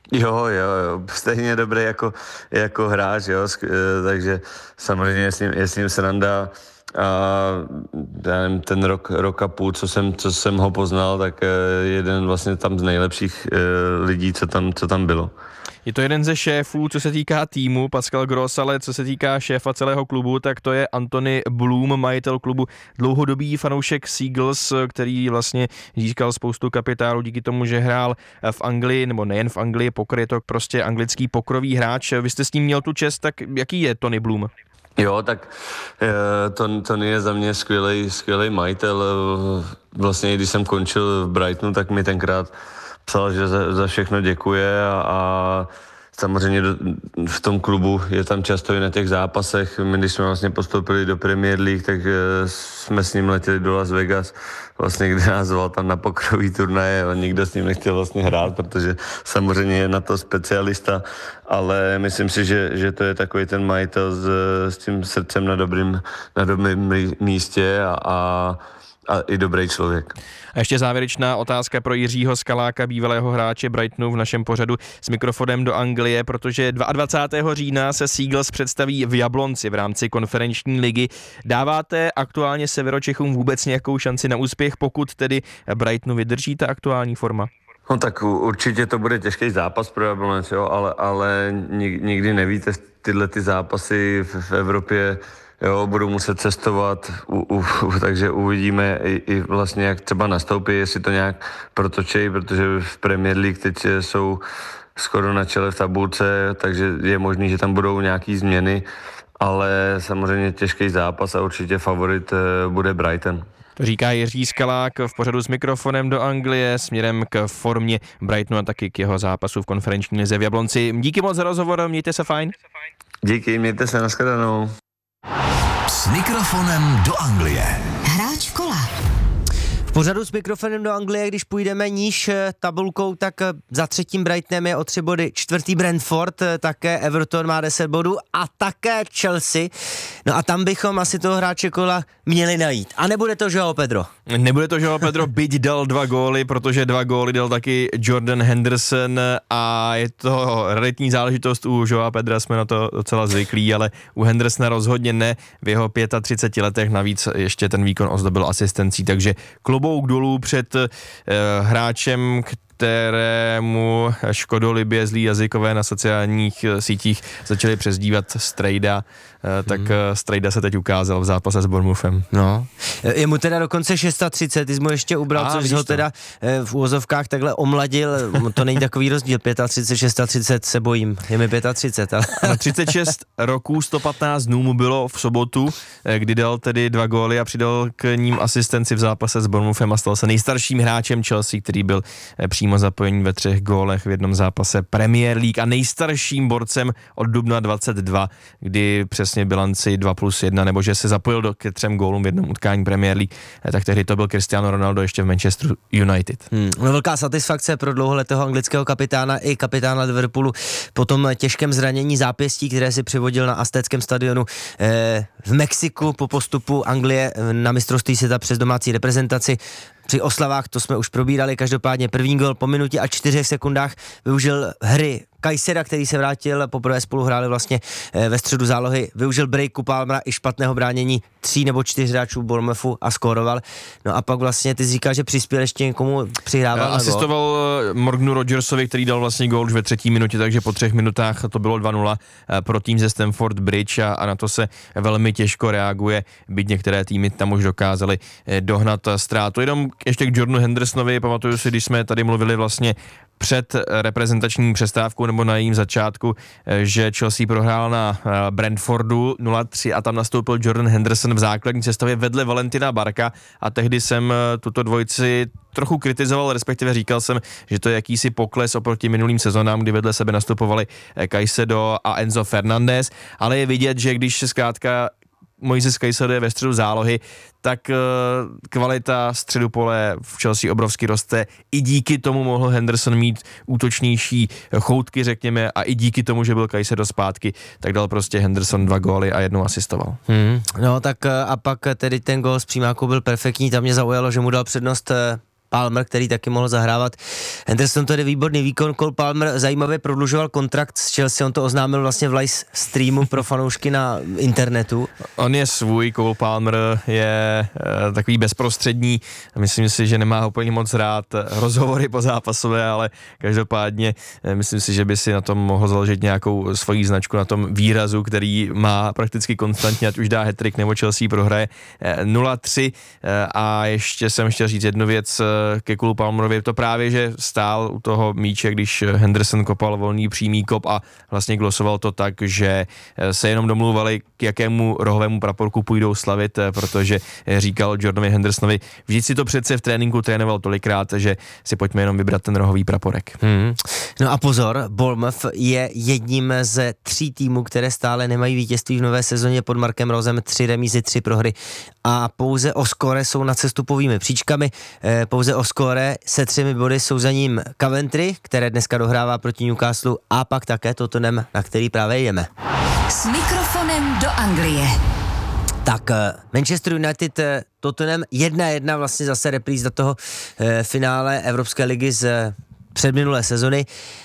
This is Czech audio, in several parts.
Jo, stejně dobrý jako hráč, jo, takže samozřejmě je s ním sranda a já nevím, ten rok a půl, co jsem ho poznal, tak jeden vlastně tam z nejlepších lidí, co tam bylo. Je to jeden ze šéfů, co se týká týmu, Pascal Gross, ale co se týká šéfa celého klubu, tak to je Anthony Bloom, majitel klubu, dlouhodobý fanoušek Seagulls, který vlastně získal spoustu kapitálů díky tomu, že hrál v Anglii, nebo nejen v Anglii, poker je to prostě anglický pokrový hráč. Vy jste s ním měl tu čest, tak jaký je Tony Bloom? Jo, tak Tony je za mě skvělý majitel. Vlastně, když jsem končil v Brightonu, tak mi tenkrát psal, že za všechno děkuje a samozřejmě v tom klubu je tam často i na těch zápasech. My, když jsme vlastně postoupili do Premier League, tak jsme s ním letěli do Las Vegas, vlastně, kde nás zval tam na pokrový turnaje, ale nikdo s ním nechtěl vlastně hrát, protože samozřejmě je na to specialista, ale myslím si, že to je takový ten majitel s tím srdcem na dobrým místě a i dobrý člověk. A ještě závěrečná otázka pro Jiřího Skaláka, bývalého hráče Brightonu v našem pořadu s mikrofonem do Anglie, protože 22. října se Seagulls představí v Jablonci v rámci konferenční ligy. Dáváte aktuálně Severočechům vůbec nějakou šanci na úspěch, pokud tedy Brightonu vydrží ta aktuální forma? No tak určitě to bude těžký zápas pro Jablonec, jo, ale nikdy nevíte, tyhle ty zápasy v Evropě, jo, budu muset cestovat, takže uvidíme i vlastně, jak třeba nastoupí, jestli to nějak protočí, protože v Premier League teď jsou skoro na čele v tabulce, takže je možný, že tam budou nějaký změny, ale samozřejmě těžký zápas a určitě favorit bude Brighton. To říká Jiří Skalák v pořadu s mikrofonem do Anglie směrem k formě Brightonu a taky k jeho zápasu v konferenční lize v Jablonci. Díky moc za rozhovor, mějte se fajn. Díky, mějte se, nashledanou. S mikrofonem do Anglie. Hráč kola. V pořadu s mikrofonem do Anglie, když půjdeme níž tabulkou, tak za třetím Brightonem je o 3 body, čtvrtý Brentford, také Everton má 10 bodů a také Chelsea. No a tam bychom asi toho hráče kola měli najít. A nebude to João Pedro. Nebude to João Pedro, byť dal 2 góly, protože 2 góly dal taky Jordan Henderson a je to realitní záležitost. U João Pedra jsme na to docela zvyklí, ale u Hendersona rozhodně ne. V jeho 35 letech navíc ještě ten výkon ozdobil asistencí, takže klobouk dolů před hráčem, kterému škodolibě zlí jazykové na sociálních sítích začali přezdívat Strejda, tak Strejda se teď ukázal v zápase s Bournemouthem. No, je mu teda dokonce 630, ty jsi mu ještě ubral, což ho teda v úvozovkách takhle omladil, to není takový rozdíl, 35, 630 se bojím, je mi 35, ale... 36 roků, 115 dnů mu bylo v sobotu, kdy dal tedy 2 góly a přidal k ním asistenci v zápase s Bournemouthem a stal se nejstarším hráčem Chelsea, který byl přímo zapojený ve 3 gólech v jednom zápase Premier League a nejstarším borcem od dubna 22, kdy přesně bilanci 2+1, nebo že se zapojil ke 3 gólům v jednom utkání Premier League, tak tehdy to byl Cristiano Ronaldo ještě v Manchesteru United. No, velká satisfakce pro dlouholetého anglického kapitána i kapitána Liverpoolu po tom těžkém zranění zápěstí, které si přivodil na Aztéckém stadionu v Mexiku po postupu Anglie na mistrovství světa přes domácí reprezentaci. Při oslavách, to jsme už probírali, každopádně první gól po minutě a 4 sekundách využil hry Kajsera, který se vrátil, poprvé spolu hráli vlastně ve středu zálohy, využil breaku Palmera i špatného bránění 3 nebo 4 hráčů Bournemouthu a skóroval. No a pak vlastně ty jsi říkal, že přispěl ještě někomu, přihrával. Asistoval Morganu Rodgersovi, který dal vlastně gól už ve 3. minutě, takže po 3 minutách to bylo 2-0 pro tým ze Stamford Bridge a na to se velmi těžko reaguje, byť některé týmy tam už dokázaly dohnat ztrátu. Jenom ještě k Jordanu Hendersonovi, pamatuju si, když jsme tady mluvili vlastně před reprezentační přestávkou nebo na jejím začátku, že Chelsea prohrál na Brentfordu 0-3 a tam nastoupil Jordan Henderson v základní sestavě vedle Valentina Barka a tehdy jsem tuto dvojici trochu kritizoval, respektive říkal jsem, že to je jakýsi pokles oproti minulým sezonám, kdy vedle sebe nastupovali Caicedo a Enzo Fernandez, ale je vidět, že když se zkrátka Moises Caicedo je ve středu zálohy, tak kvalita středu pole v Chelsea obrovsky roste. I díky tomu mohl Henderson mít útočnější choutky, řekněme, a i díky tomu, že byl Caicedo zpátky, tak dal prostě Henderson 2 góly a 1 asistoval. No tak a pak tedy ten gól z přímáku byl perfektní, tam mě zaujalo, že mu dal přednost Palmer, který taky mohl zahrávat. Henderson to je výborný výkon, Cole Palmer zajímavě prodlužoval kontrakt s Chelsea, on to oznámil vlastně v live streamu pro fanoušky na internetu. On je svůj, Cole Palmer je takový bezprostřední, myslím si, že nemá úplně moc rád rozhovory pozápasové, ale každopádně myslím si, že by si na tom mohl založit nějakou svoji značku na tom výrazu, který má prakticky konstantně, ať už dá hat-trick nebo Chelsea prohraje 0-3 a ještě jsem chtěl říct jednu věc ke Cole Palmerovi, to právě, že stál u toho míče, když Henderson kopal volný přímý kop a vlastně glosoval to tak, že se jenom domluvali, k jakému rohovému praporku půjdou slavit, protože říkal Jordanovi Hendersonovi, vždyť si to přece v tréninku trénoval tolikrát, že si pojďme jenom vybrat ten rohový praporek. No a pozor, Bournemouth je jedním ze 3 týmů, které stále nemají vítězství v nové sezóně pod Markem Rosem, 3 remízy, 3 prohry a pouze o skóre jsou nad sestupovými příčkami, pouze o skóre se 3 body jsou za ním Coventry, které dneska dohrává proti Newcastle a pak také Tottenham, na který právě jdeme. S mikrofonem do Anglie. Tak Manchester United Tottenham 1-1, vlastně zase repríza toho finále Evropské ligy z předminulé sezony.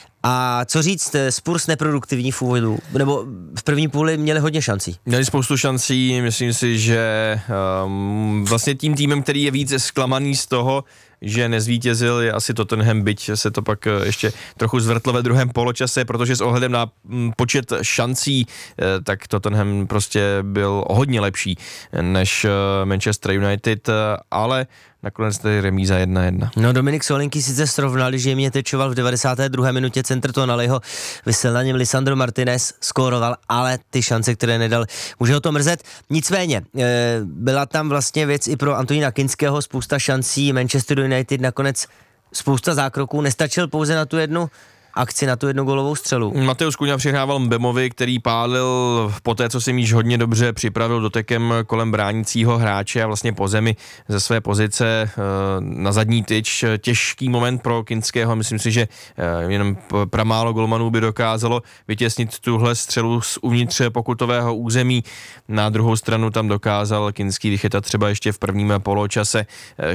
A co říct, Spurs neproduktivní v úvodu, nebo v první půli měli hodně šancí. Měli spoustu šancí, myslím si, že vlastně tím týmem, který je více zklamaný z toho, že nezvítězil, je asi Tottenham, byť se to pak ještě trochu zvrtlo ve druhém poločase, protože s ohledem na počet šancí, tak Tottenham prostě byl hodně lepší než Manchester United, ale nakonec tady remíza 1-1. No Dominik Solinky sice srovnali, že mě tečoval v 92. minutě centr Tonaliho, vysel na něm Lisandro Martinez, skóroval, ale ty šance, které nedal, může ho to mrzet. Nicméně, byla tam vlastně věc i pro Antonína Kinského, spousta šancí, Manchester United nakonec spousta zákroků, nestačil pouze na tu jednu akci, na tu jednu gólovou střelu. Mateus Cunha přihrával Mbemovi, který pálil po té, co si míč hodně dobře připravil dotekem kolem bránícího hráče a vlastně po zemi ze své pozice na zadní tyč. Těžký moment pro Kinského, myslím si, že jenom pramálo golmanů by dokázalo vytěsnit tuhle střelu z uvnitř pokutového území. Na druhou stranu tam dokázal Kinský vychytat třeba ještě v prvním poločase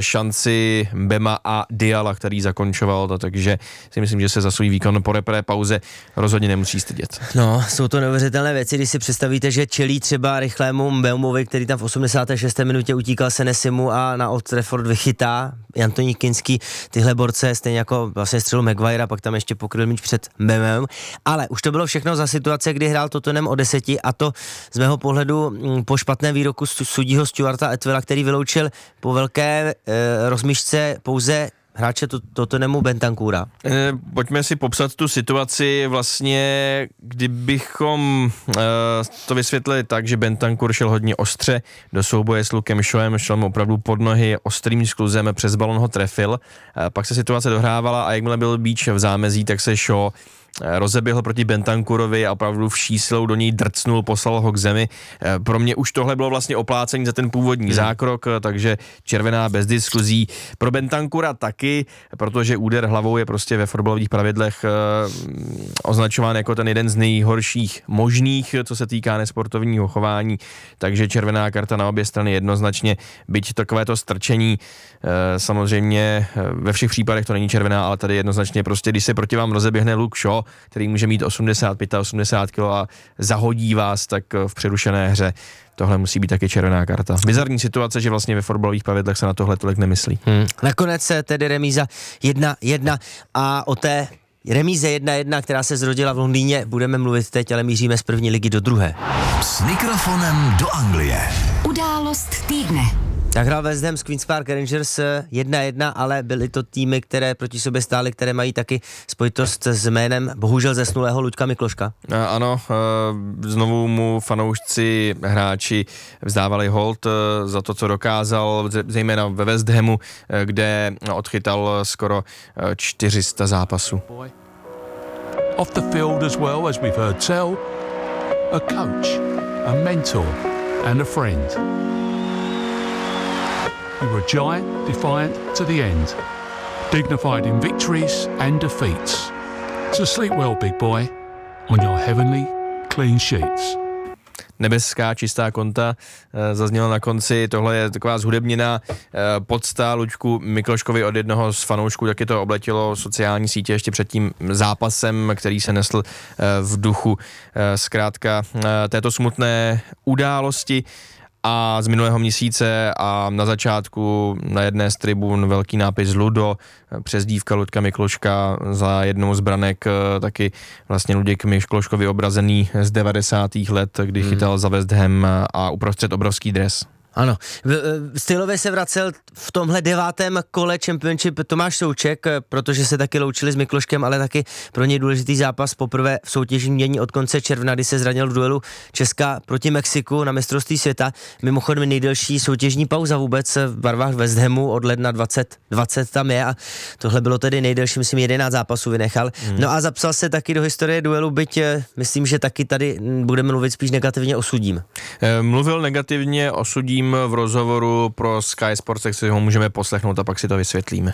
šanci Mbema a Diala, který zakončoval to, takže si myslím, že se za svůj výkon po repré pauze rozhodně nemusí stydět. No, jsou to neuvěřitelné věci, když si představíte, že čelí třeba rychlému Mbeumovi, který tam v 86. minutě utíkal Senesimu a na Old Trafford vychytá Antonín Kinský tyhle borce, stejně jako vlastně střelu Maguire, pak tam ještě pokryl míč před Mbeumem, ale už to bylo všechno za situace, kdy hrál Tottenham o 10 a to z mého pohledu po špatném výroku sudího Stuarta Atwella, který vyloučil po velké rozmíšce pouze hráče Tottenhamu Bentancura. Pojďme si popsat tu situaci vlastně, kdybychom to vysvětlili tak, že Bentancur šel hodně ostře do souboje s Lukem Shawem, šel mu opravdu pod nohy ostrým skluzem, přes balon ho trefil, pak se situace dohrávala a jakmile byl míč v zámezí, tak se Shaw rozeběhl proti Bentancurovi a opravdu vší silou do něj drcnul, poslal ho k zemi. Pro mě už tohle bylo vlastně oplácení za ten původní zákrok, takže červená bez diskuzí. Pro Bentancura taky, protože úder hlavou je prostě ve fotbalových pravidlech označován jako ten jeden z nejhorších možných, co se týká nesportovního chování, takže červená karta na obě strany jednoznačně, byť takovéto strčení samozřejmě ve všech případech to není červená, ale tady jednoznačně prostě, když se proti vám rozeběhne Luke Shaw, který může mít 85 kg a zahodí vás, tak v přerušené hře tohle musí být taky červená karta. Bizarní situace, že vlastně ve fotbalových pravidlech se na tohle tolik nemyslí. Nakonec tedy remíza 1-1 a o té remíze 1-1, která se zrodila v Londýně, budeme mluvit teď, ale míříme z první ligy do druhé. S mikrofonem do Anglie. Událost týdne. Tak hrál West Ham s Queen's Park Rangers 1-1, ale byly to týmy, které proti sobě stály, které mají taky spojitost s jménem bohužel zesnulého Luďka Mikloška. Ano, znovu mu fanoušci, hráči vzdávali hold za to, co dokázal, zejména ve West Hamu, kde odchytal skoro 400 zápasů. Off the field as well, as we've heard tell, a coach, a mentor and a friend. You were a giant, defiant to the end, dignified in victories and defeats. So sleep well, big boy, on your heavenly clean sheets. nebeská čistá konta zazněla na konci. Tohle je taková zhudebněná pocta Luďku Mikloškovi od jednoho z fanoušků, taky to obletilo sociální sítě ještě před tím zápasem, který se nesl v duchu zkrátka této smutné události. A z minulého měsíce a na začátku na jedné z tribun velký nápis Ludo, přezdívka Ludka Mikloška, za jednou z branek taky vlastně Luděk Mikloškovi obrazený z 90. let, kdy chytal za West Ham a uprostřed obrovský dres. Ano, stylově se vracel v tomhle 9. kole Championship Tomáš Souček, protože se taky loučili s Mikloškem, ale taky pro něj důležitý zápas poprvé v soutěžním dění od konce června, kdy se zranil v duelu Česka proti Mexiku na mistrovství světa. Mimochodem nejdelší soutěžní pauza vůbec v barvách West Hamu od ledna 2020 tam je a tohle bylo tedy nejdelší, myslím 11 zápasů vynechal. No a zapsal se taky do historie duelu, byť myslím, že taky tady budeme mluvit spíš negativně o Sudím. Mluvil negativně o Sudím v rozhovoru pro Sky Sports, tak si ho můžeme poslechnout a pak si to vysvětlíme.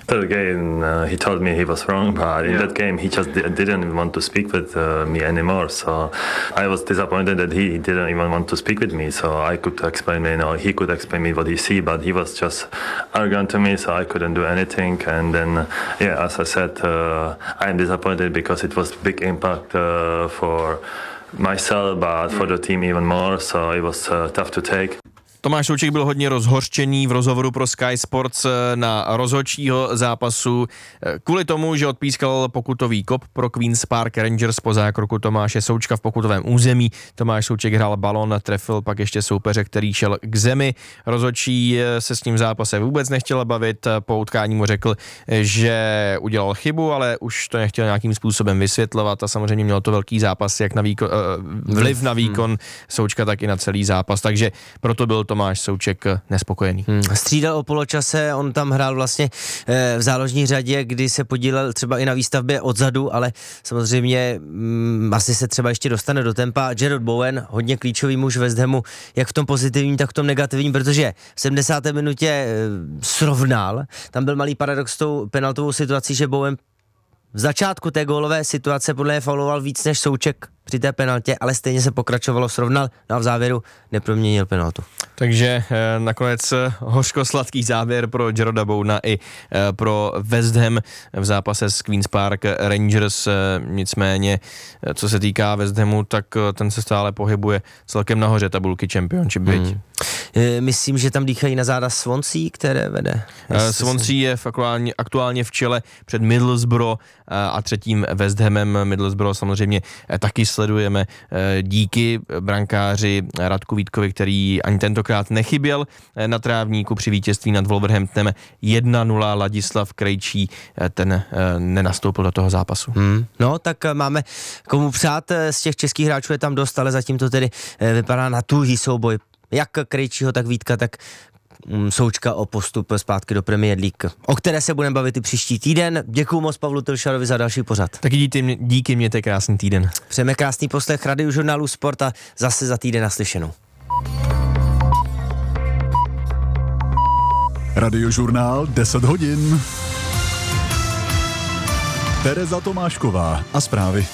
He told me he was wrong, but in that game he just didn't want to speak with me anymore. So I was disappointed that he didn't even want to speak with me. So I could explain me, he could explain me what he see, but he was just arrogant to me, so I couldn't do anything. And then, as I said, I am disappointed because it was big impact for myself, but for the team even more. So it was tough to take. Tomáš Souček byl hodně rozhořčený v rozhovoru pro Sky Sports na rozhodčího zápasu kvůli tomu, že odpískal pokutový kop pro Queen's Park Rangers po zákroku Tomáše Součka v pokutovém území. Tomáš Souček hrál balon, trefil pak ještě soupeře, který šel k zemi. Rozhodčí se s tím zápase vůbec nechtěl bavit, po utkání mu řekl, že udělal chybu, ale už to nechtěl nějakým způsobem vysvětlovat a samozřejmě měl to velký zápas, jak na vliv na výkon Součka, tak i na celý zápas, takže proto byl Tomáš Souček nespokojený. Střídal o poločase, on tam hrál vlastně v záložní řadě, kdy se podílel třeba i na výstavbě odzadu, ale samozřejmě asi se třeba ještě dostane do tempa. Jarrod Bowen, hodně klíčový muž West Hamu, jak v tom pozitivním, tak v tom negativním, protože v 70. minutě srovnal, tam byl malý paradox s tou penaltovou situací, že Bowen v začátku té gólové situace podle mě fauloval víc než Souček při té penaltě, ale stejně se pokračovalo, srovnal a v závěru neproměnil penaltu. Takže nakonec hořko-sladký závěr pro Jarroda Bowena i pro West Ham v zápase s Queen's Park Rangers. Nicméně, co se týká West Hamu, tak ten se stále pohybuje celkem nahoře tabulky Championship. Myslím, že tam dýchají na záda Swansea, které vede. Swansea je aktuálně v čele před Middlesbrough a třetím West Hamem. Middlesbrough samozřejmě taky sledujeme díky brankáři Radku Vítkovi, který ani tentokrát nechyběl na trávníku při vítězství nad Wolverhamptonem 1-0. Ladislav Krejčí, ten nenastoupil do toho zápasu. No, tak máme komu přát, z těch českých hráčů je tam dost, ale zatím to tedy vypadá na tuhý souboj. Jak Krejčího, tak Vítka, tak Součka o postup zpátky do Premier League, o které se budeme bavit i příští týden. Děkuju moc Pavlu Tylšarovi za další pořad. Taky díky, mějte krásný týden. Přejeme krásný poslech Radiožurnálu Sport a zase za týden naslyšenou. Radiožurnál 10 hodin. Tereza Tomášková a zprávy.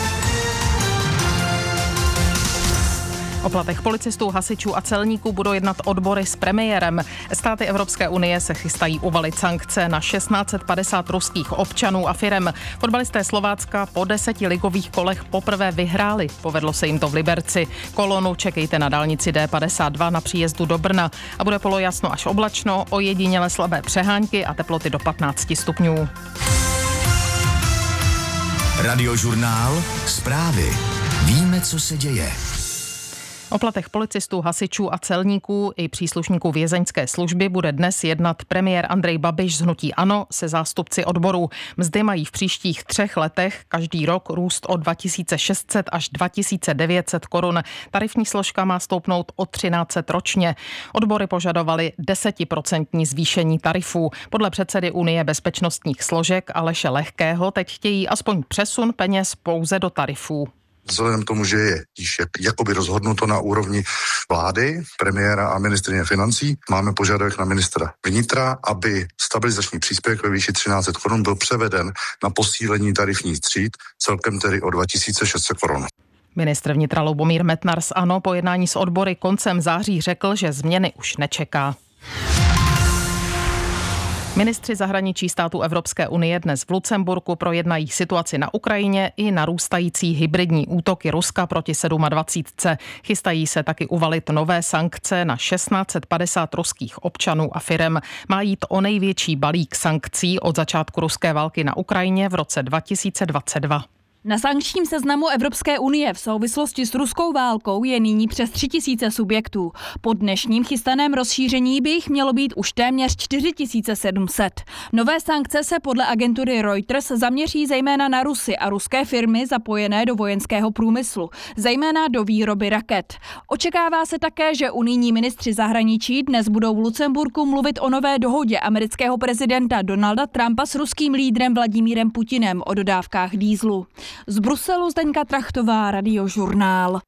O platech policistů, hasičů a celníků budou jednat odbory s premiérem. Státy Evropské unie se chystají uvalit sankce na 1650 ruských občanů a firem. Fotbalisté Slovácka po 10 ligových kolech poprvé vyhráli. Povedlo se jim to v Liberci. Kolonu čekejte na dálnici D52 na příjezdu do Brna a bude polojasno až oblačno, ojediněle slabé přehánky a teploty do 15 stupňů. Radiožurnál Zprávy. Víme, co se děje. O platech policistů, hasičů a celníků i příslušníků vězeňské služby bude dnes jednat premiér Andrej Babiš z hnutí ANO se zástupci odborů. Mzdy mají v příštích 3 letech každý rok růst o 2600 až 2900 korun. Tarifní složka má stoupnout o 1300 ročně. Odbory požadovaly 10% zvýšení tarifů. Podle předsedy Unie bezpečnostních složek Aleše Lehkého teď chtějí aspoň přesun peněz pouze do tarifů. Vzhledem k tomu, že je již jakoby rozhodnuto na úrovni vlády, premiéra a ministryně financí, máme požadavek na ministra vnitra, aby stabilizační příspěvek ve výši 1300 korun byl převeden na posílení tarifních tříd, celkem tedy o 2600 korun. Ministr vnitra Lubomír Metnar z ANO po jednání s odbory koncem září řekl, že změny už nečeká. Ministři zahraničí států Evropské unie dnes v Lucemburku projednají situaci na Ukrajině i narůstající hybridní útoky Ruska proti 27. Chystají se taky uvalit nové sankce na 1650 ruských občanů a firem. Má jít o největší balík sankcí od začátku ruské války na Ukrajině v roce 2022. Na sankčním seznamu Evropské unie v souvislosti s ruskou válkou je nyní přes 3000 subjektů. Po dnešním chystaném rozšíření by jich mělo být už téměř 4700. Nové sankce se podle agentury Reuters zaměří zejména na Rusy a ruské firmy zapojené do vojenského průmyslu, zejména do výroby raket. Očekává se také, že unijní ministři zahraničí dnes budou v Lucemburku mluvit o nové dohodě amerického prezidenta Donalda Trumpa s ruským lídrem Vladimírem Putinem o dodávkách dýzlu. Z Bruselu Zdeňka Trachtová, Radiožurnál.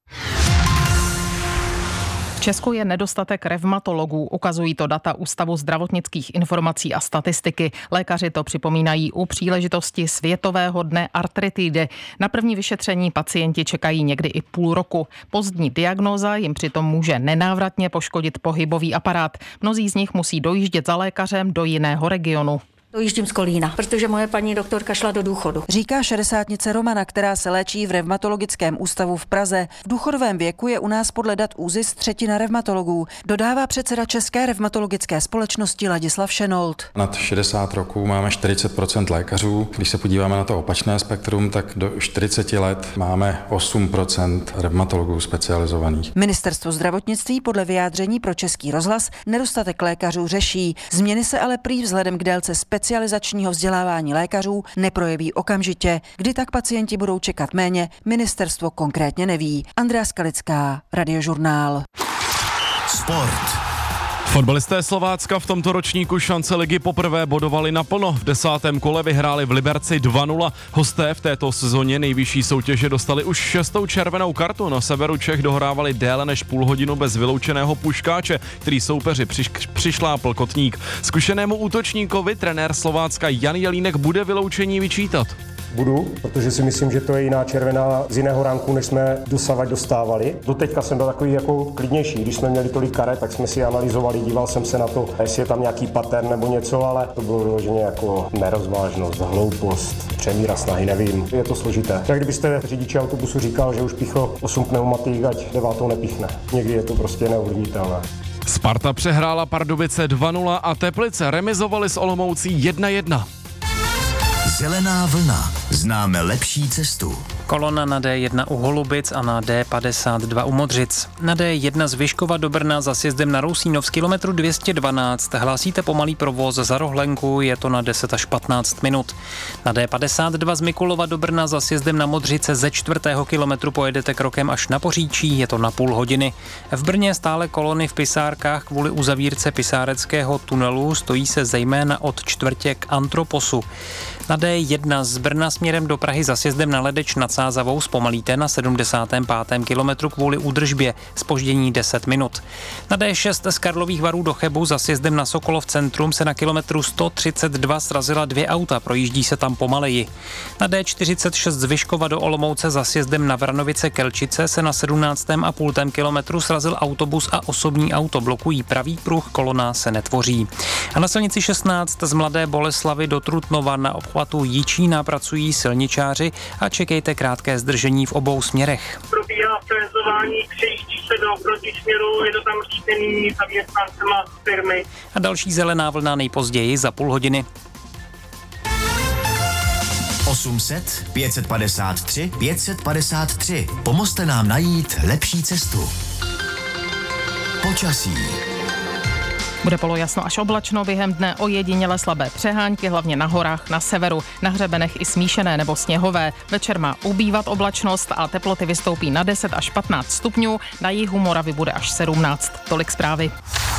V Česku je nedostatek revmatologů, ukazují to data Ústavu zdravotnických informací a statistiky. Lékaři to připomínají u příležitosti Světového dne artritidy. Na první vyšetření pacienti čekají někdy i půl roku. Pozdní diagnóza jim přitom může nenávratně poškodit pohybový aparát. Mnozí z nich musí dojíždět za lékařem do jiného regionu. Dojíždím z Kolína, protože moje paní doktorka šla do důchodu. Říká šedesátnice Romana, která se léčí v revmatologickém ústavu v Praze. V důchodovém věku je u nás podle dat ÚZIS třetina revmatologů, dodává předseda České revmatologické společnosti Ladislav Šenold. Nad 60 roků máme 40% lékařů. Když se podíváme na to opačné spektrum, tak do 40 let máme 8% revmatologů specializovaných. Ministerstvo zdravotnictví podle vyjádření pro Český rozhlas nedostatek lékařů řeší. Změny se ale prý vzhledem k délce specializačního vzdělávání lékařů neprojeví okamžitě. Kdy tak pacienti budou čekat méně, ministerstvo konkrétně neví. Andrea Skalická, Radiožurnál. Sport. Fotbalisté Slovácka v tomto ročníku šance ligy poprvé bodovali naplno. V 10. kole vyhráli v Liberci 2-0. Hosté v této sezóně nejvyšší soutěže dostali už 6. červenou kartu. Na severu Čech dohrávali déle než půl hodinu bez vyloučeného Puškáče, který soupeři přišlápl Kotník. Zkušenému útočníkovi trenér Slovácka Jan Jelínek bude vyloučení vyčítat. Budu, protože si myslím, že to je jiná červená z jiného ranku, než jsme dosavať dostávali. Doteďka jsem byl takový jako klidnější. Když jsme měli tolik karet, tak jsme si analyzovali, díval jsem se na to, jestli je tam nějaký pattern nebo něco, ale to bylo vyloženě jako nerozvážnost, hloupost, přemíra snahy, nevím. Je to složité. Tak kdybyste řidiči autobusu říkal, že už pichl 8 pneumatik, ať 9. nepichne. Někdy je to prostě neovlivnitelné. Sparta přehrála Pardubice 2-0 a Teplice remizovali s Olomoucí 1-1. Zelená vlna. Známe lepší cestu. Kolona na D1 u Holubic a na D52 u Modřic. Na D1 z Vyškova do Brna za sjezdem na Rousínov z kilometru 212. Hlásíte pomalý provoz za Rohlenku, je to na 10 až 15 minut. Na D52 z Mikulova do Brna za sjezdem na Modřice ze 4. kilometru pojedete krokem až na Poříčí, je to na půl hodiny. V Brně stále kolony v pisárkách kvůli uzavírce pisáreckého tunelu, stojí se zejména od čtvrtě k Antroposu. Na D1 z Brna směrem do Prahy za sjezdem na Ledeč nad Sázavou zpomalíte na 75. kilometru kvůli údržbě, zpoždění 10 minut. Na D6 z Karlových Varů do Chebu za sjezdem na Sokolov centrum se na kilometru 132 srazila 2 auta, projíždí se tam pomaleji. Na D46 z Vyškova do Olomouce za sjezdem na Vranovice Kelčice se na 17,5 kilometru srazil autobus a osobní auto, blokují pravý pruh, kolona se netvoří. A na silnici 16 z Mladé Boleslavi do Trutnova na obchvatu Jičína pracují silničáři a čekejte krátké zdržení v obou směrech. Probíhá frezování, přejíždí se do protisměru, je to tam řízený zaměstnancema firmy. A další zelená vlna nejpozději za půl hodiny. 800 553 553. Pomozte nám najít lepší cestu. Počasí. Bude polojasno až oblačno, během dne ojediněle slabé přehánky, hlavně na horách, na severu, na hřebenech i smíšené nebo sněhové. Večer má ubývat oblačnost a teploty vystoupí na 10 až 15 stupňů, na jihu Moravy bude až 17. Tolik zprávy.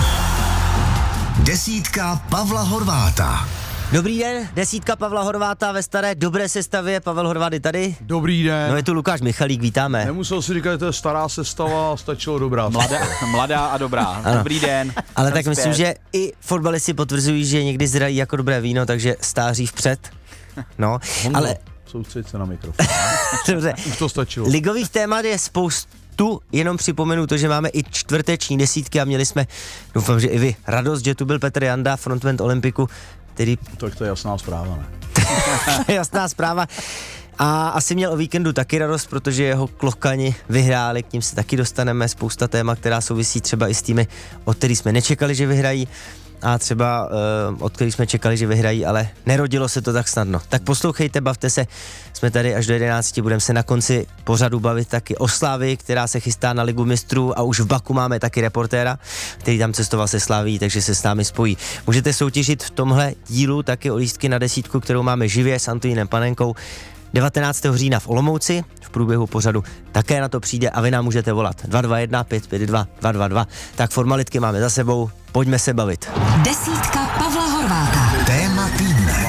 Desítka Pavla Horváta. Dobrý den, desítka Pavla Horváta ve staré dobré sestavě. Pavel Horvát je tady. Dobrý den. No je tu Lukáš Michalík, vítáme. Nemusel si říkat, že to je stará sestava, stačilo dobrá. Mladá a dobrá. Ano. Dobrý den. Ale tak myslím, že i fotbalisti potvrzují, že někdy zrají jako dobré víno, takže stáří vpřed. No, ale soustřeď se na mikrofon. Dobře. Už to stačilo. Ligových témat je spoustu, jenom připomenu to, že máme i čtvrteční desítky a měli jsme, doufám, že i vy, radost, že tu byl Petr Janda, frontman Olympiku, který... Tak to je jasná zpráva, ne? Jasná zpráva. A asi měl o víkendu taky radost, protože jeho klokani vyhráli, k ním se taky dostaneme, spousta témat, která souvisí třeba i s týmy, od kterých jsme nečekali, že vyhrají, a třeba od kterých jsme čekali, že vyhrají, ale nerodilo se to tak snadno. Tak poslouchejte, bavte se, jsme tady až do 11, budeme se na konci pořadu bavit taky o Slavii, která se chystá na Ligu mistrů, a už v Baku máme taky reportéra, který tam cestoval se Slavií, takže se s námi spojí. Můžete soutěžit v tomhle dílu taky o lístky na desítku, kterou máme živě s Antonínem Panenkou 19. října v Olomouci, v průběhu pořadu také na to přijde a vy nám můžete volat 221 552 222. Tak formalitky máme za sebou, pojďme se bavit. Desítka Pavla Horváta. Téma týdne.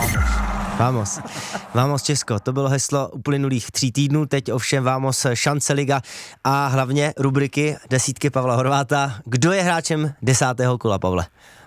Vamos Česko, to bylo heslo uplynulých 3 týdnů, teď ovšem Vamos šance liga a hlavně rubriky desítky Pavla Horváta. Kdo je hráčem 10. kola, Pavle?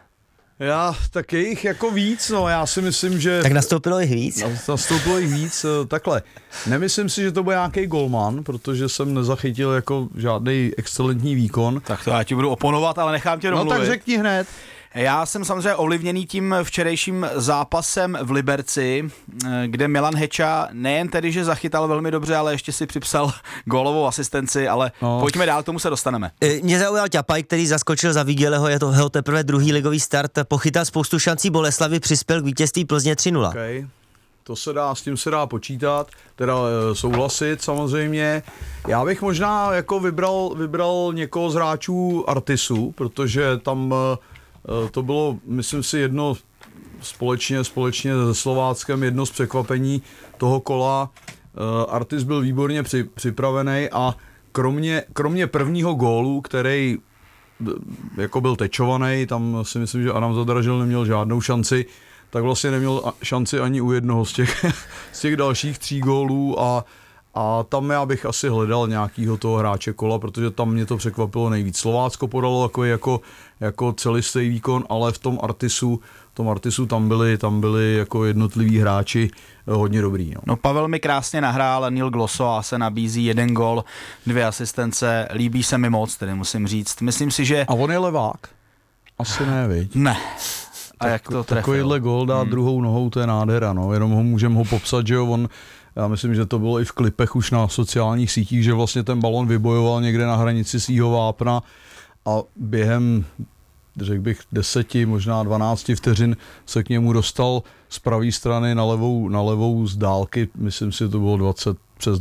Tak je jich jako víc, no, já si myslím, že... Tak nastoupilo jich víc? Nastoupilo jich víc, takhle. Nemyslím si, že to bude nějaký golman, protože jsem nezachytil jako žádný excelentní výkon. Tak to já ti budu oponovat, ale nechám tě domluvit. No tak řekni hned. Já jsem samozřejmě ovlivněný tím včerejším zápasem v Liberci, kde Milan Heča nejen tedy, že zachytal velmi dobře, ale ještě si připsal gólovou asistenci, ale pojďme dál, k tomu se dostaneme. Mě zaujal Ťapaj, který zaskočil za Vigeleho, je to jeho teprve druhý ligový start, pochytal spoustu šancí Boleslavi, přispěl k vítězství Plzně 3-0. Okay. S tím se dá počítat, teda souhlasit samozřejmě. Já bych možná jako vybral někoho z hráčů Artisu, protože tam to bylo, myslím si, jedno společně se Slováckem, jedno z překvapení toho kola. Artis byl výborně připravený a kromě prvního gólu, který jako byl tečovaný, tam si myslím, že Adam Zadražil neměl žádnou šanci, tak vlastně neměl šanci ani u jednoho z těch dalších 3 gólů a tam já bych asi hledal nějakýho toho hráče kola, protože tam mě to překvapilo nejvíc. Slovácko podalo takový jako celistý výkon, ale v tom Artisu tam byli jako jednotliví hráči hodně dobrý. No Pavel mi krásně nahrál, Neil Glosso se nabízí 1 gól, 2 asistence, líbí se mi moc, tedy musím říct. Myslím si, že... A on je levák? Asi ne, viď? Ne. A jak to trefil? Takovýhle gól dát druhou nohou, to je nádhera, no. Jenom můžeme ho popsat, že jo, já myslím, že to bylo i v klipech už na sociálních sítích, že vlastně ten balon vybojoval někde na hranici svýho vápna a během, řekl bych, 10, možná 12 vteřin se k němu dostal z pravé strany na levou z dálky, myslím si, to bylo přes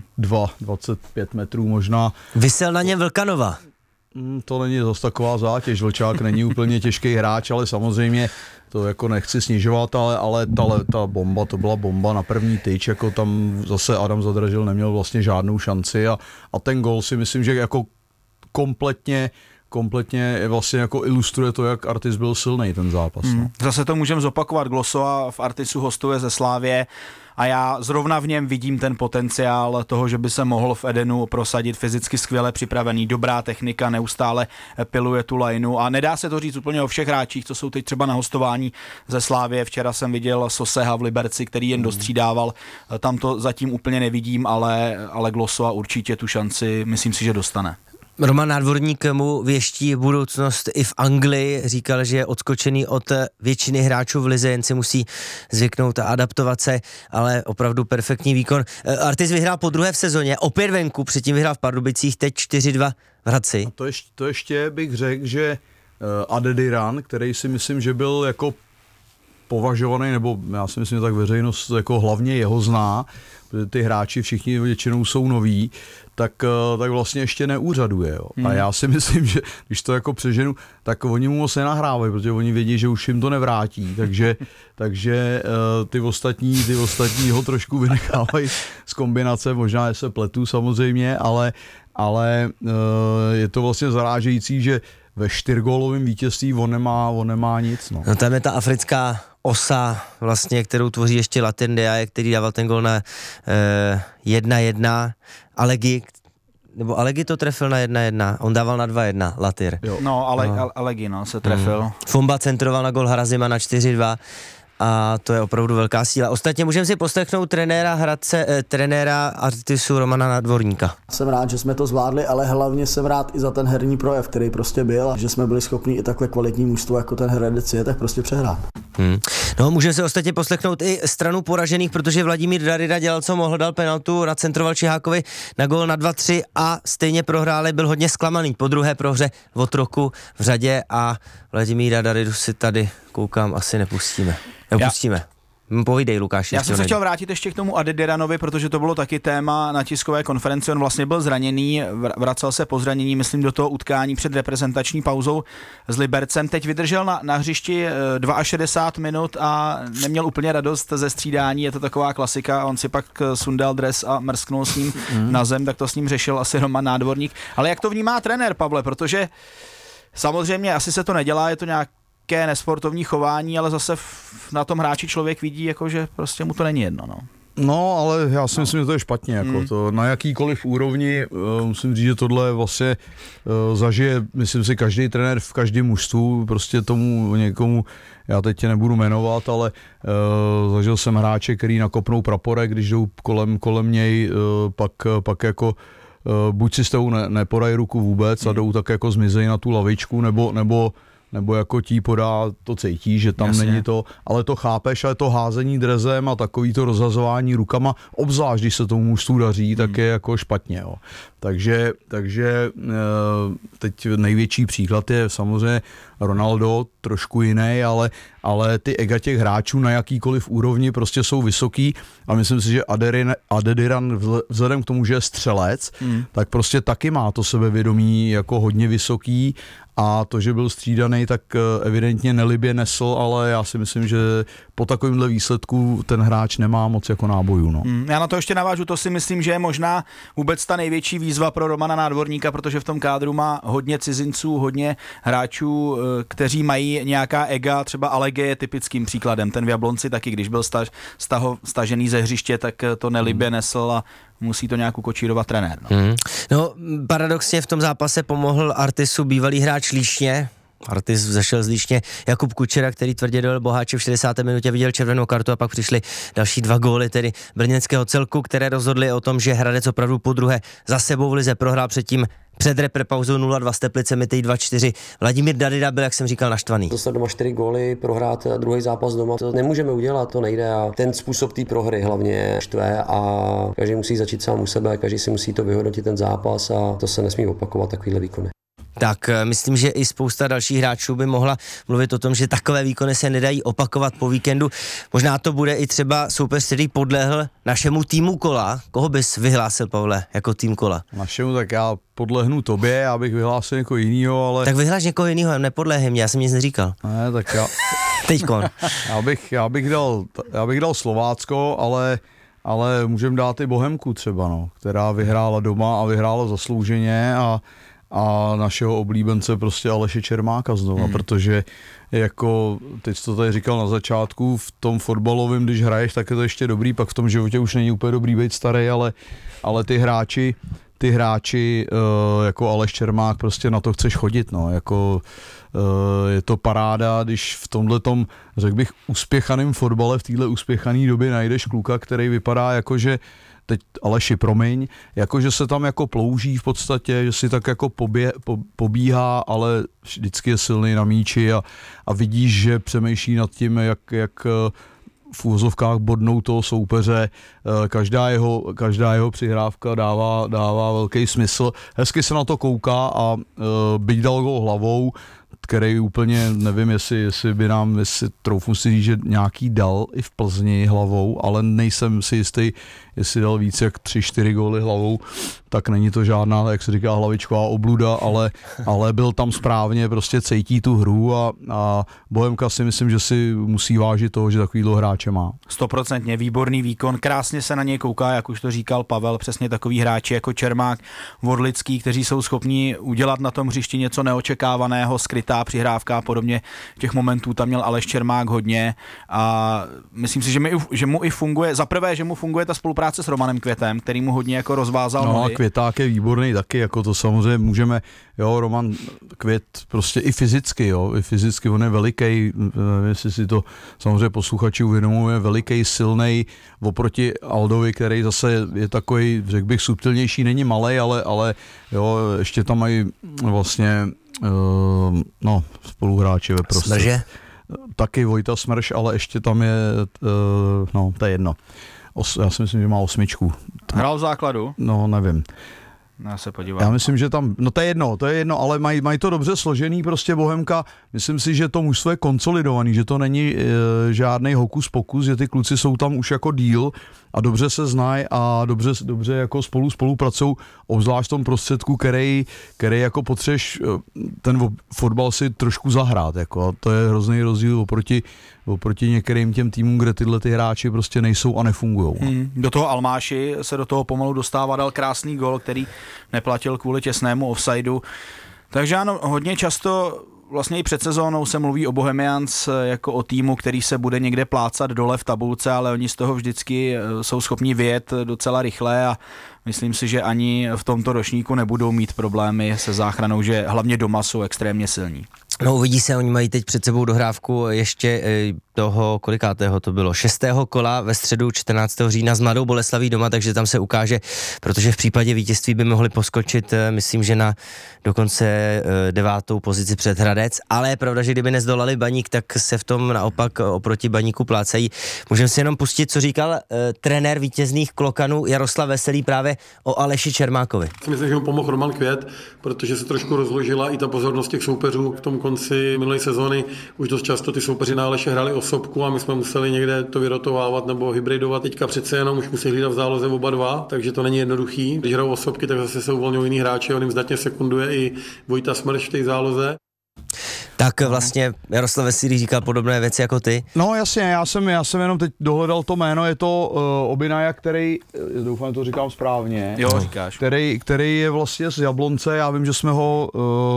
25 metrů možná. Vysel na něm Vlkanova. To není zase taková zátěž, Vlčák není úplně těžký hráč, ale samozřejmě to jako nechci snižovat, ale ta bomba, to byla bomba na první tyč, jako tam zase Adam Zadražil neměl vlastně žádnou šanci a ten gól si myslím, že jako kompletně vlastně jako ilustruje to, jak Artis byl silný ten zápas. No. Zase to můžeme zopakovat, Glossova v Artisu hostuje ze Slávie a já zrovna v něm vidím ten potenciál toho, že by se mohl v Edenu prosadit, fyzicky skvěle připravený, dobrá technika, neustále piluje tu lineu a nedá se to říct úplně o všech hráčích, co jsou teď třeba na hostování ze Slávie. Včera jsem viděl Soseha v Liberci, který jen dostřídával, tam to zatím úplně nevidím, ale Glossova určitě tu šanci, myslím si, že dostane. Roman Nádvorník mu věští budoucnost i v Anglii, říkal, že je odskočený od většiny hráčů v lize, jen si musí zvyknout a adaptovat se, ale opravdu perfektní výkon. Artis vyhrál po druhé v sezóně, opět venku, předtím vyhrál v Pardubicích, teď 4-2 v Hradci. To ještě bych řekl, že Adediran, který si myslím, že byl jako považovaný, nebo já si myslím, že tak veřejnost jako hlavně jeho zná, protože ty hráči všichni většinou jsou noví, tak vlastně ještě neúřaduje. Jo. A já si myslím, že když to jako přeženu, tak oni mu moc nenahrávají, protože oni vědí, že už jim to nevrátí, takže ty ostatní ho trošku vynechávají z kombinace, možná se pletu samozřejmě, ale je to vlastně zarážející, že ve 4gólovém vítězství on nemá nic. No tam je ta africká osa, vlastně, kterou tvoří ještě Latin Ndiaye, který dával ten gol na 1-1. Alegi to trefil na 1-1, on dával na 2-1, Latir. Alegi se trefil. Fomba centroval na gol Harazima na 4-2 a to je opravdu velká síla. Ostatně můžeme si poslechnout trenéra Artisu Romana Nádvorníka. Jsem rád, že jsme to zvládli, ale hlavně jsem rád i za ten herní projev, který prostě byl, a že jsme byli schopni i takhle kvalitní mužstvo, jako ten Hradec je, tak prostě přehrát. No, můžeme si ostatně poslechnout i stranu poražených, protože Vladimír Darida dělal, co mohl, dal penaltu, nacentroval Čihákovi na gól na 2-3 a stejně prohráli, byl hodně zklamaný po druhé prohře od roku v řadě a Vladimíra Daridu si tady, koukám, asi nepustíme. Povídej, Lukáši. Já jsem se chtěl vrátit ještě k tomu Adediranovi, protože to bylo taky téma na tiskové konferenci. On vlastně byl zraněný, vracel se po zranění, myslím, do toho utkání před reprezentační pauzou s Libercem. Teď vydržel na hřišti 62 minut a neměl úplně radost ze střídání. Je to taková klasika. On si pak sundal dres a mrsknul s ním na zem, tak to s ním řešil asi Roman Nádvorník. Ale jak to vnímá trenér, Pavle? Protože samozřejmě asi se to nedělá, je to nějaké nesportovní chování, ale zase na tom hráči člověk vidí, jako, že prostě mu to není jedno. No, ale já si myslím, že to je špatně. Jako to, na jakýkoliv úrovni, musím říct, že tohle vlastně zažije, myslím si, každý trenér v každém mužstvu, prostě tomu někomu, já teď tě nebudu jmenovat, ale zažil jsem hráče, který nakopnou praporek, když jdou kolem něj, pak jako buď si s tou nepodají ruku vůbec a jdou tak jako zmizej na tu lavičku, nebo jako ti podá, to cítí, že tam není to, ale to chápeš, ale to házení drezem a takový to rozhazování rukama, obzvlášť, když se tomu mužstvu daří, tak je jako špatně. Jo. Takže teď největší příklad je samozřejmě Ronaldo, trošku jiný, ale ty ega těch hráčů na jakýkoliv úrovni prostě jsou vysoký a myslím si, že Adediran vzhledem k tomu, že je střelec, tak prostě taky má to sebevědomí jako hodně vysoký a to, že byl střídaný, tak evidentně nelibě nesl, ale já si myslím, že po takovémhle výsledku ten hráč nemá moc jako nábojů. No. Já na to ještě navážu, to si myslím, že je možná vůbec ta největší výzva pro Romana Nádvorníka, protože v tom kádru má hodně cizinců, hodně hráčů, kteří mají nějaká ega, třeba Alege je typickým příkladem, ten v Jablonci taky, když byl stažený ze hřiště, tak to nelibě nesl a musí to nějak ukočírovat trenér. No, paradoxně v tom zápase pomohl Artisu bývalý hráč Líšně. Artis zašel z Líšně Jakub Kučera, který tvrdě dojel Boháče v 60. minutě, viděl červenou kartu a pak přišly další 2 góly, tedy brněnského celku, které rozhodly o tom, že Hradec opravdu podruhé za sebou v lize prohrál předtím před reprepauzou 0-2 s Teplicemi, teď 2-4. Vladimír Darida byl, jak jsem říkal, naštvaný. Dostat doma 4 góly, prohrát druhý zápas doma, to nemůžeme udělat, to nejde a ten způsob té prohry hlavně štve a každý musí začít sám u sebe, každý si musí to vyhodnotit ten zápas a to se nesmí opakovat, takovýhle výkony. Tak myslím, že i spousta dalších hráčů by mohla mluvit o tom, že takové výkony se nedají opakovat po víkendu. Možná to bude i třeba soupeř, který podlehl našemu týmu kola. Koho bys vyhlásil, Pavle, jako tým kola? Našemu, tak já podlehnu tobě, já bych vyhlásil někoho jinýho, ale... Tak vyhláš někoho jinýho, nepodléhej mě, já jsem nic neříkal. Ne, tak já... Teďkon. já bych dal Slovácko, ale můžeme dát i Bohemku třeba, no, která vyhrála doma a vyhrála zaslouženě a našeho oblíbence prostě Aleše Čermáka znova, protože jako, teď jsi to tady říkal na začátku, v tom fotbalovém, když hraješ, tak je to ještě dobrý, pak v tom životě už není úplně dobrý být starý, ale ty hráči jako Aleš Čermák, prostě na to chceš chodit, no, jako je to paráda, když v tomhletom, řekl bych, uspěchaném fotbale v téhle uspěchané době najdeš kluka, který vypadá jako, že teď Aleši, promiň, jakože se tam jako plouží v podstatě, že si tak jako pobíhá, ale vždycky je silný na míči a vidíš, že přemýšlí nad tím, jak v úvozovkách bodnou toho soupeře. Každá jeho přihrávka dává velký smysl. Hezky se na to kouká a byť dal gól hlavou, který úplně, nevím, jestli by nám, troufnu si říct, že nějaký dal i v Plzni hlavou, ale nejsem si jistý, jestli dal víc jak 3-4 góly hlavou, tak není to žádná, jak se říká, hlavičková obluda, ale byl tam správně, prostě cítí tu hru a Bohemka si myslím, že si musí vážit toho, že takovýhle hráče má. 100% výborný výkon, krásně se na něj kouká, jak už to říkal Pavel, přesně takový hráči jako Čermák, Vodlický, kteří jsou schopni udělat na tom hřišti něco neočekávaného, skrytá přihrávka a podobně. Těch momentů tam měl Aleš Čermák hodně a myslím si, že mu i funguje, za prvé, že mu funguje ta spolupráce spolupráce s Romanem Květem, který mu hodně jako rozvázal nohy. No a Květák je výborný taky, jako to samozřejmě můžeme, jo, Roman Květ prostě i fyzicky, on je veliký, jestli si to samozřejmě posluchači uvědomuje, veliký, silnej oproti Aldovi, který zase je takový, řekl bych, subtilnější, není malej, ale jo, ještě tam mají vlastně spoluhráči ve prostě. Smrže? Taky Vojta Smrš, ale ještě tam je, to je jedno. Já si myslím, že má 8. Hrál v základu? No, nevím. Já se podívám. Já myslím, že tam, to je jedno, ale mají to dobře složený prostě Bohemka. Myslím si, že to mužstvo je konsolidovaný, že to není žádný hokus pokus, že ty kluci jsou tam už jako díl a dobře se znají a dobře jako spolupracují, obzvlášť v tom prostředku, který jako potřebuješ ten fotbal si trošku zahrát, jako, a to je hrozný rozdíl oproti některým těm týmům, kde tyhle ty hráči prostě nejsou a nefungujou. Do toho Almáši se do toho pomalu dostává, dal krásný gol, který neplatil kvůli těsnému offsideu. Takže ano, hodně často vlastně i před sezónou se mluví o Bohemians jako o týmu, který se bude někde plácat dole v tabulce, ale oni z toho vždycky jsou schopni vyjet docela rychle a myslím si, že ani v tomto ročníku nebudou mít problémy se záchranou, že hlavně doma jsou extrémně silní. No uvidí se, oni mají teď před sebou dohrávku ještě toho, kolikátého to bylo, 6. kola ve středu 14. října s Mladou Boleslaví doma, takže tam se ukáže, protože v případě vítězství by mohli poskočit, myslím, že na dokonce 9. pozici před Hradec, ale je pravda, že kdyby nezdolali Baník, tak se v tom naopak oproti Baníku plácají. Můžeme si jenom pustit, co říkal trenér vítězných Klokanů Jaroslav Veselý právě o Aleši Čermákovi. Myslím, že mu pomohl Roman Květ, protože se trošku rozložila i ta pozornost těch soupeřů v tom konci minulé sezóny. Už dost často ty soupeři na Aleše hráli osobku a my jsme museli někde to vyrotovávat nebo hybridovat. Teďka přece jenom už musí hlídat v záloze oba dva, takže to není jednoduchý. Když hrajou osobky, tak zase se uvolňují jiný hráči, on jim zdatně sekunduje i Vojta Smrš v té záloze. Tak vlastně Jaroslav Veselý říkal podobné věci jako ty. No jasně, já jsem jenom teď dohledal to jméno, je to Obinaja, který, doufám, to říkám správně. Jo, říkáš. Který je vlastně z Jablonce, já vím, že jsme ho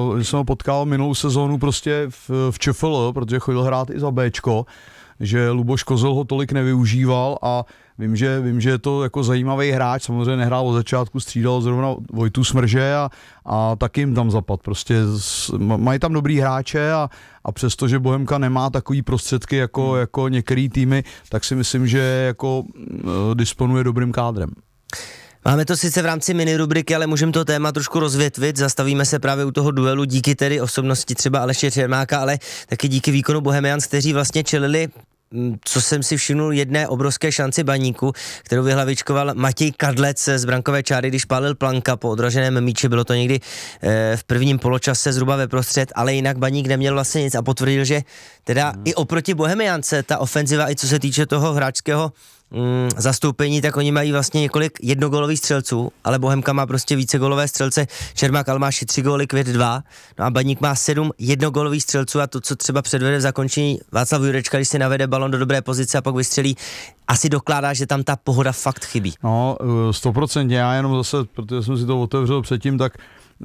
potkal minulou sezónu prostě v ČFL, protože chodil hrát i za Bčko, že Luboš Kozel ho tolik nevyužíval a vím, že je to jako zajímavý hráč, samozřejmě nehrál od začátku, střídal zrovna Vojtu Smrže a taky jim tam zapad. Prostě mají tam dobrý hráče a přesto, že Bohemka nemá takový prostředky jako některý týmy, tak si myslím, že jako disponuje dobrým kádrem. Máme to sice v rámci mini rubriky, ale můžeme to téma trošku rozvětvit, zastavíme se právě u toho duelu díky tedy osobnosti třeba Aleše Čermáka, ale taky díky výkonu Bohemians, kteří vlastně čelili, co jsem si všimnul, jedné obrovské šanci Baníku, kterou vyhlavičkoval Matěj Kadlec z brankové čáry, když pálil Planka po odraženém míči, bylo to někdy v prvním poločase zhruba ve prostřed, ale jinak Baník neměl vlastně nic a potvrdil, že teda i oproti Bohemiance ta ofenziva, i co se týče toho hráčského zastoupení, tak oni mají vlastně několik jednogólových střelců, ale Bohemka má prostě více gólové střelce, Čermák Almáši 3 góly, Květ 2, no a Baník má 7 jednogólových střelců a to, co třeba předvede v zakončení Václav Jurečka, když si navede balon do dobré pozice a pak vystřelí, asi dokládá, že tam ta pohoda fakt chybí. No, 100%, já jenom zase, protože jsem si to otevřel předtím, tak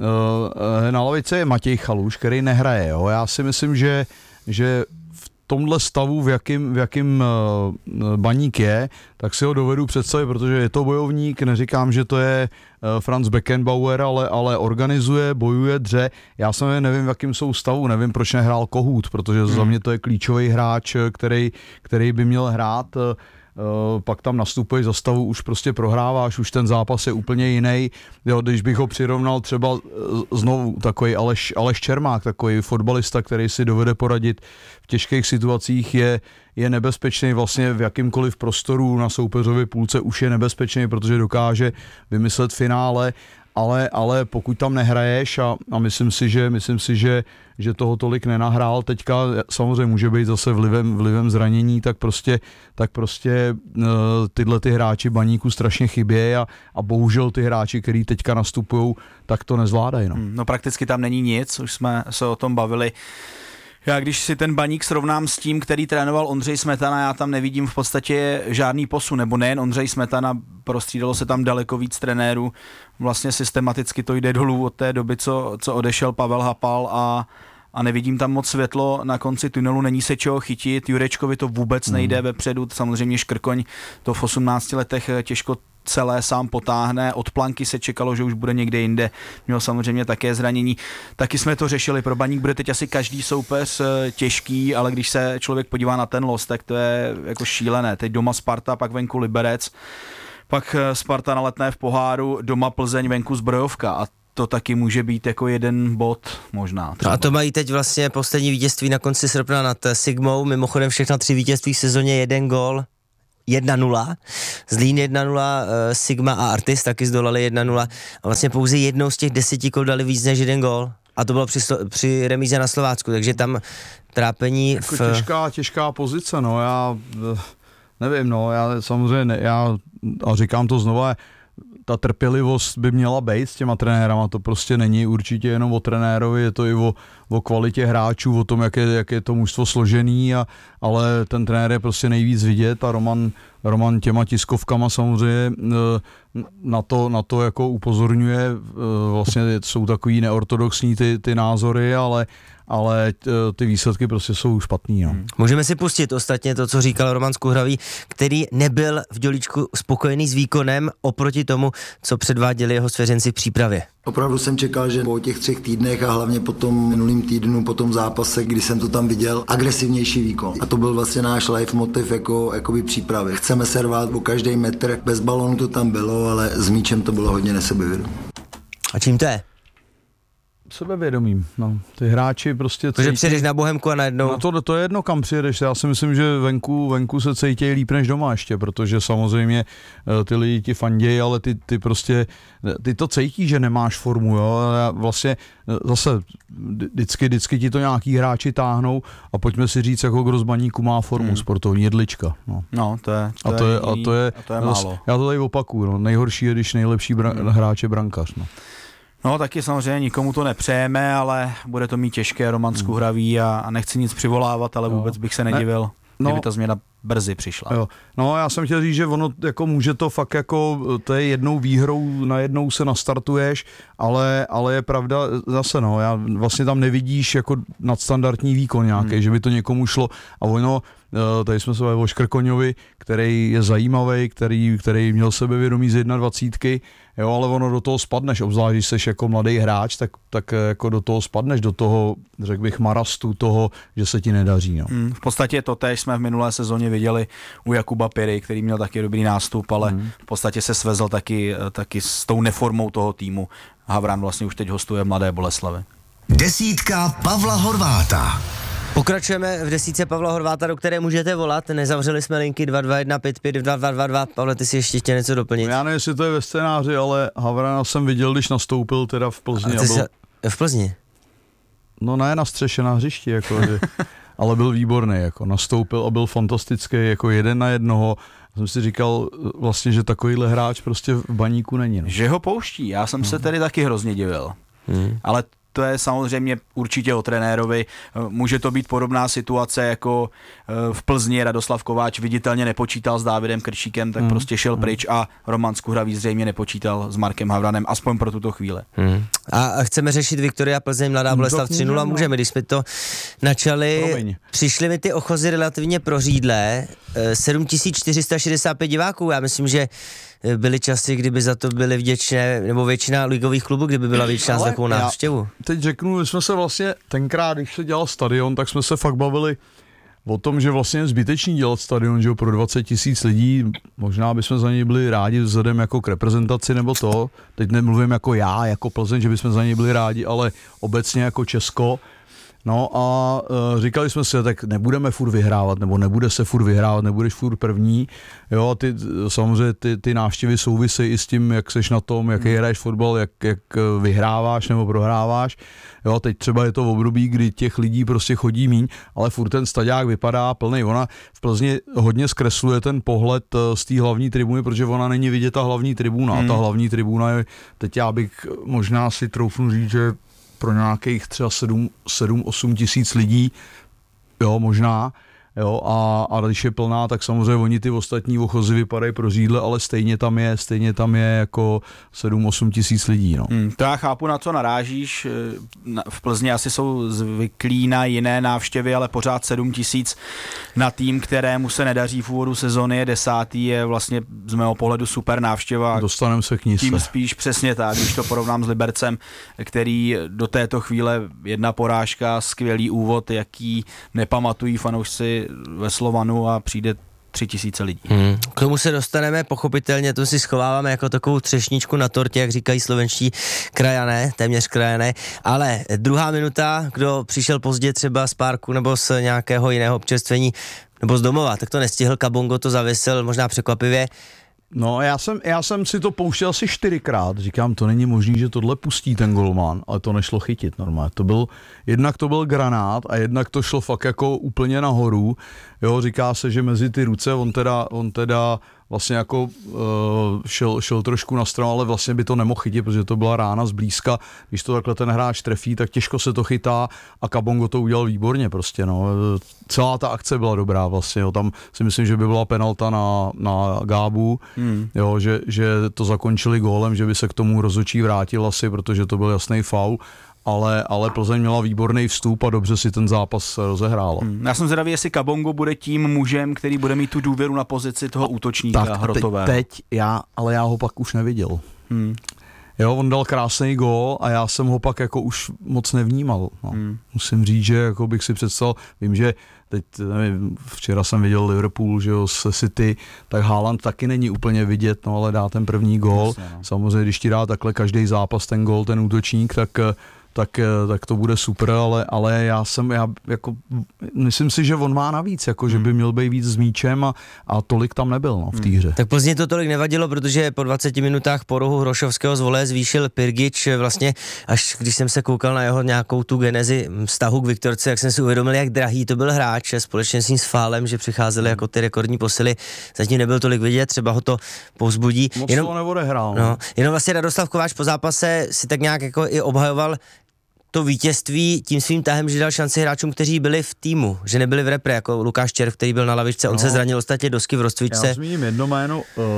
na lavice je Matěj Chaluš, který nehraje, jo. Já si myslím, že v tomhle stavu, v jakým Baník je, tak si ho dovedu představit, protože je to bojovník, neříkám, že to je Franz Beckenbauer, ale organizuje, bojuje, dře. Já samozřejmě nevím, v jakém jsou stavu, nevím, proč nehrál Kohut, protože za mě to je klíčový hráč, který by měl hrát. Pak tam nastupuje za stavu, už prostě prohráváš, už ten zápas je úplně jiný. Jo, když bych ho přirovnal třeba znovu takový Aleš Čermák, takový fotbalista, který si dovede poradit v těžkých situacích, je nebezpečný vlastně v jakýmkoliv prostoru na soupeřově půlce, už je nebezpečný, protože dokáže vymyslet finále, ale pokud tam nehraješ a myslím si, že toho tolik nenahrál, teďka samozřejmě může být zase vlivem zranění, tak prostě tyhle ty hráči Baníku strašně chybějí a bohužel ty hráči, který teďka nastupujou, tak to nezvládají. No prakticky tam není nic, už jsme se o tom bavili. Já když si ten Baník srovnám s tím, který trénoval Ondřej Smetana, já tam nevidím v podstatě žádný posun, nebo nejen Ondřej Smetana, prostřídalo se tam daleko víc trenérů, vlastně systematicky to jde dolů od té doby, co odešel Pavel Hapal a nevidím tam moc světlo na konci tunelu, není se čeho chytit, Jurečkovi to vůbec nejde vepředu, samozřejmě Škrkoň to v 18 letech těžko celé sám potáhne. Od Planky se čekalo, že už bude někde jinde. Měl samozřejmě také zranění. Taky jsme to řešili. Pro Baník bude teď asi každý soupeř těžký, ale když se člověk podívá na ten los, tak to je jako šílené. Teď doma Sparta, pak venku Liberec, pak Sparta na Letné v poháru, doma Plzeň, venku Zbrojovka a to taky může být jako jeden bod možná. No a to mají teď vlastně poslední vítězství na konci srpna nad Sigmou, mimochodem všechna 3 vítězství v sezóně, 1 gól, 1-0, Zlín 1-0, Sigma a Artis taky zdolali 1-0 a vlastně pouze jednou z těch 10 kol dali víc než 1 gól a to bylo při remíze na Slovácku, takže tam trápení jako těžká pozice, no, já nevím, no, já samozřejmě, a říkám to znova, ta trpělivost by měla být s těma trenérama, to prostě není určitě jenom o trenérovi, je to i o kvalitě hráčů, o tom, jak je to mužstvo složený, ale ten trenér je prostě nejvíc vidět a Roman těma tiskovkama samozřejmě na to jako upozorňuje, vlastně jsou takový neortodoxní ty názory, ale ty výsledky prostě jsou špatný. No. Můžeme si pustit ostatně to, co říkal Roman Skuhravý, který nebyl v Dělíčku spokojený s výkonem oproti tomu, co předváděli jeho svěřenci v přípravě. Opravdu jsem čekal, že po těch 3 týdnech a hlavně po tom minulým týdnu, po tom zápase, kdy jsem to tam viděl, agresivnější výkon. A to byl vlastně náš life motiv jakoby přípravy. Chceme se rvát o každý metr, bez balónu to tam bylo, ale s míčem to bylo hodně nesebevědomé. A čím to je? Sebevědomím, no. Ty hráči prostě... Protože přijedeš na Bohemku a najednou... No to je jedno, kam přijedeš. Já si myslím, že venku se cítějí líp než doma ještě, protože samozřejmě ty lidi ti fandějí, ale ty prostě... Ty to cítí, že nemáš formu, jo. A vlastně zase vždycky ti to nějaký hráči táhnou a pojďme si říct, jako kdo z Baníku má formu sportovní, Jedlička. No, to je málo. Já to tady opakuju, no. Nejhorší je, když nejlepší hráč je brankář, no. No taky samozřejmě nikomu to nepřejeme, ale bude to mít těžké, Roman Skuhravý a nechci nic přivolávat, ale vůbec bych se nedivil, kdyby ta změna brzy přišla. Jo. No já jsem chtěl říct, že ono jako může to fakt jako, to je jednou výhrou, najednou se nastartuješ, ale je pravda zase, no, já vlastně tam nevidíš jako nadstandardní výkon nějaký, že by to někomu šlo a ono, tady jsme se o Škrkoňovi, který je zajímavý, který měl sebevědomí z 21, jo, ale ono do toho spadneš, obzvlášť když seš jako mladý hráč, tak jako do toho spadneš, do toho, řekl bych, marastu toho, že se ti nedaří. No. V podstatě to též jsme v minulé sezóně viděli u Jakuba Piry, který měl taky dobrý nástup, ale v podstatě se svezl taky s tou neformou toho týmu. Havran vlastně už teď hostuje Mladé Boleslavi. Desítka Pavla Horváta. Pokračujeme v desítce Pavla Horváta, do které můžete volat. Nezavřeli jsme linky 221 55 2222. Pavle, ty si ještě chtěl něco doplnit? Já nevím, jestli to je ve scénáři, ale Havrana jsem viděl, když nastoupil teda v Plzni. V Plzni? No ne na střeše, na hřišti, jako, ale byl výborný, jako nastoupil a byl fantastický, jako 1-1. Jsem si říkal vlastně, že takovýhle hráč prostě v Baníku není. No. Že ho pouští, já jsem se tedy taky hrozně divil. Ale to je samozřejmě určitě o trenérovi. Může to být podobná situace jako v Plzni. Radoslav Kováč viditelně nepočítal s Dávidem Krčíkem, tak prostě šel pryč a Roman Skuhravý zřejmě nepočítal s Markem Havranem, aspoň pro tuto chvíli. A chceme řešit Viktoria Plzeň, Mladá Boleslav 3-0, můžeme, když jsme to načali. Přišly mi ty ochozy relativně prořídlé, 7465 diváků, já myslím, že byly časy, kdyby za to byly vděčné, nebo většina ligových klubů, kdyby byla většina za takovou návštěvu. Teď řeknu, my jsme se vlastně tenkrát, když se dělal stadion, tak jsme se fakt bavili o tom, že vlastně je zbytečný dělat stadion, že pro 20 000 lidí, možná bychom za něj byli rádi vzhledem jako k reprezentaci nebo to, teď nemluvím jako já, jako Plzeň, že bychom za něj byli rádi, ale obecně jako Česko. No a říkali jsme si, tak nebudeme furt vyhrávat, nebo nebude se furt vyhrávat, nebudeš furt první. Jo, a samozřejmě ty návštěvy souvisejí i s tím, jak seš na tom, jaký hraješ fotbal, jak vyhráváš nebo prohráváš. Jo, teď třeba je to v období, kdy těch lidí prostě chodí míň, ale furt ten stadiák vypadá plný. Ona v Plzni hodně zkresluje ten pohled z té hlavní tribuny, protože ona není vidět ta hlavní tribuna. A ta hlavní tribuna je, teď já bych možná si troufnu říct, že pro nějakých třeba 7-8 tisíc lidí, jo, možná, Jo, a když je plná, tak samozřejmě oni ty ostatní ochozy vypadají prořídle, ale stejně tam je jako 7-8 tisíc lidí. No. To já chápu, na co narážíš. V Plzni asi jsou zvyklí na jiné návštěvy, ale pořád 7 tisíc na tým, kterému se nedaří v úvodu sezony, je 10. je vlastně z mého pohledu super návštěva. Dostaneme se k ní. Tím spíš přesně tak, když to porovnám s Libercem, který do této chvíle 1 porážka, skvělý úvod, jaký nepamatují fanoušci ve Slovanu a přijde 3000 lidí. K tomu se dostaneme, pochopitelně, to si schováváme jako takovou třešničku na tortě, jak říkají slovenští krajané, téměř krajané, ale druhá minuta, kdo přišel pozdě třeba z parku nebo z nějakého jiného občerstvení nebo z domova, tak to nestihl, Kabongo to zavěsil možná překvapivě. No, já jsem si to pouštěl asi 4krát, říkám, to není možný, že tohle pustí ten golman, ale to nešlo chytit normálně. Jednak to byl granát a jednak to šlo fakt jako úplně nahoru, jo, říká se, že mezi ty ruce on teda vlastně jako šel trošku na stranu, ale vlastně by to nemohl chytit, protože to byla rána zblízka, když to takhle ten hráč trefí, tak těžko se to chytá a Kabongo to udělal výborně prostě, no. Celá ta akce byla dobrá vlastně, jo. Tam si myslím, že by byla penalta na Gábu, jo, že to zakončili gólem, že by se k tomu rozhodčí vrátil asi, protože to byl jasný faul. Ale Plzeň měla výborný vstup a dobře si ten zápas rozehrála. Já jsem zvědavý, jestli Kabongo bude tím mužem, který bude mít tu důvěru na pozici toho útočníka hrotového. Teď ale já ho pak už neviděl. Jo, on dal krásný gól a já jsem ho pak jako už moc nevnímal. No. Musím říct, že jako bych si představil, vím, že teď, nevím, včera jsem viděl Liverpool, že jo, se City, tak Haaland taky není úplně vidět, no ale dá ten první gól. Jasně, no. Samozřejmě, když ti dá takhle každý zápas ten gól, ten útočník, tak to bude super, ale já jako myslím si, že on má navíc, jako že by měl být víc s míčem a tolik tam nebyl, no, v té hře. Tak Plzni to tolik nevadilo, protože po 20 minutách po rohu Hrošovského z vole zvýšil Pirgič vlastně, až když jsem se koukal na jeho nějakou tu genezi vztahu k Viktorce, jak jsem si uvědomil, jak drahý to byl hráč, společně s ním s Fálem, že přicházeli jako ty rekordní posily, zatím nebyl tolik vidět, třeba ho to povzbudí. Moc to neodehrál. No, jenom vlastně Radoslav Kováč po zápase si tak nějak jako i obhajoval to vítězství tím svým tahem, že dal šanci hráčům, kteří byli v týmu, že nebyli v repre, jako Lukáš Červ, který byl na lavičce, on se zranil ostatně dosky v rozcvičce. Já zmíním jedno jméno,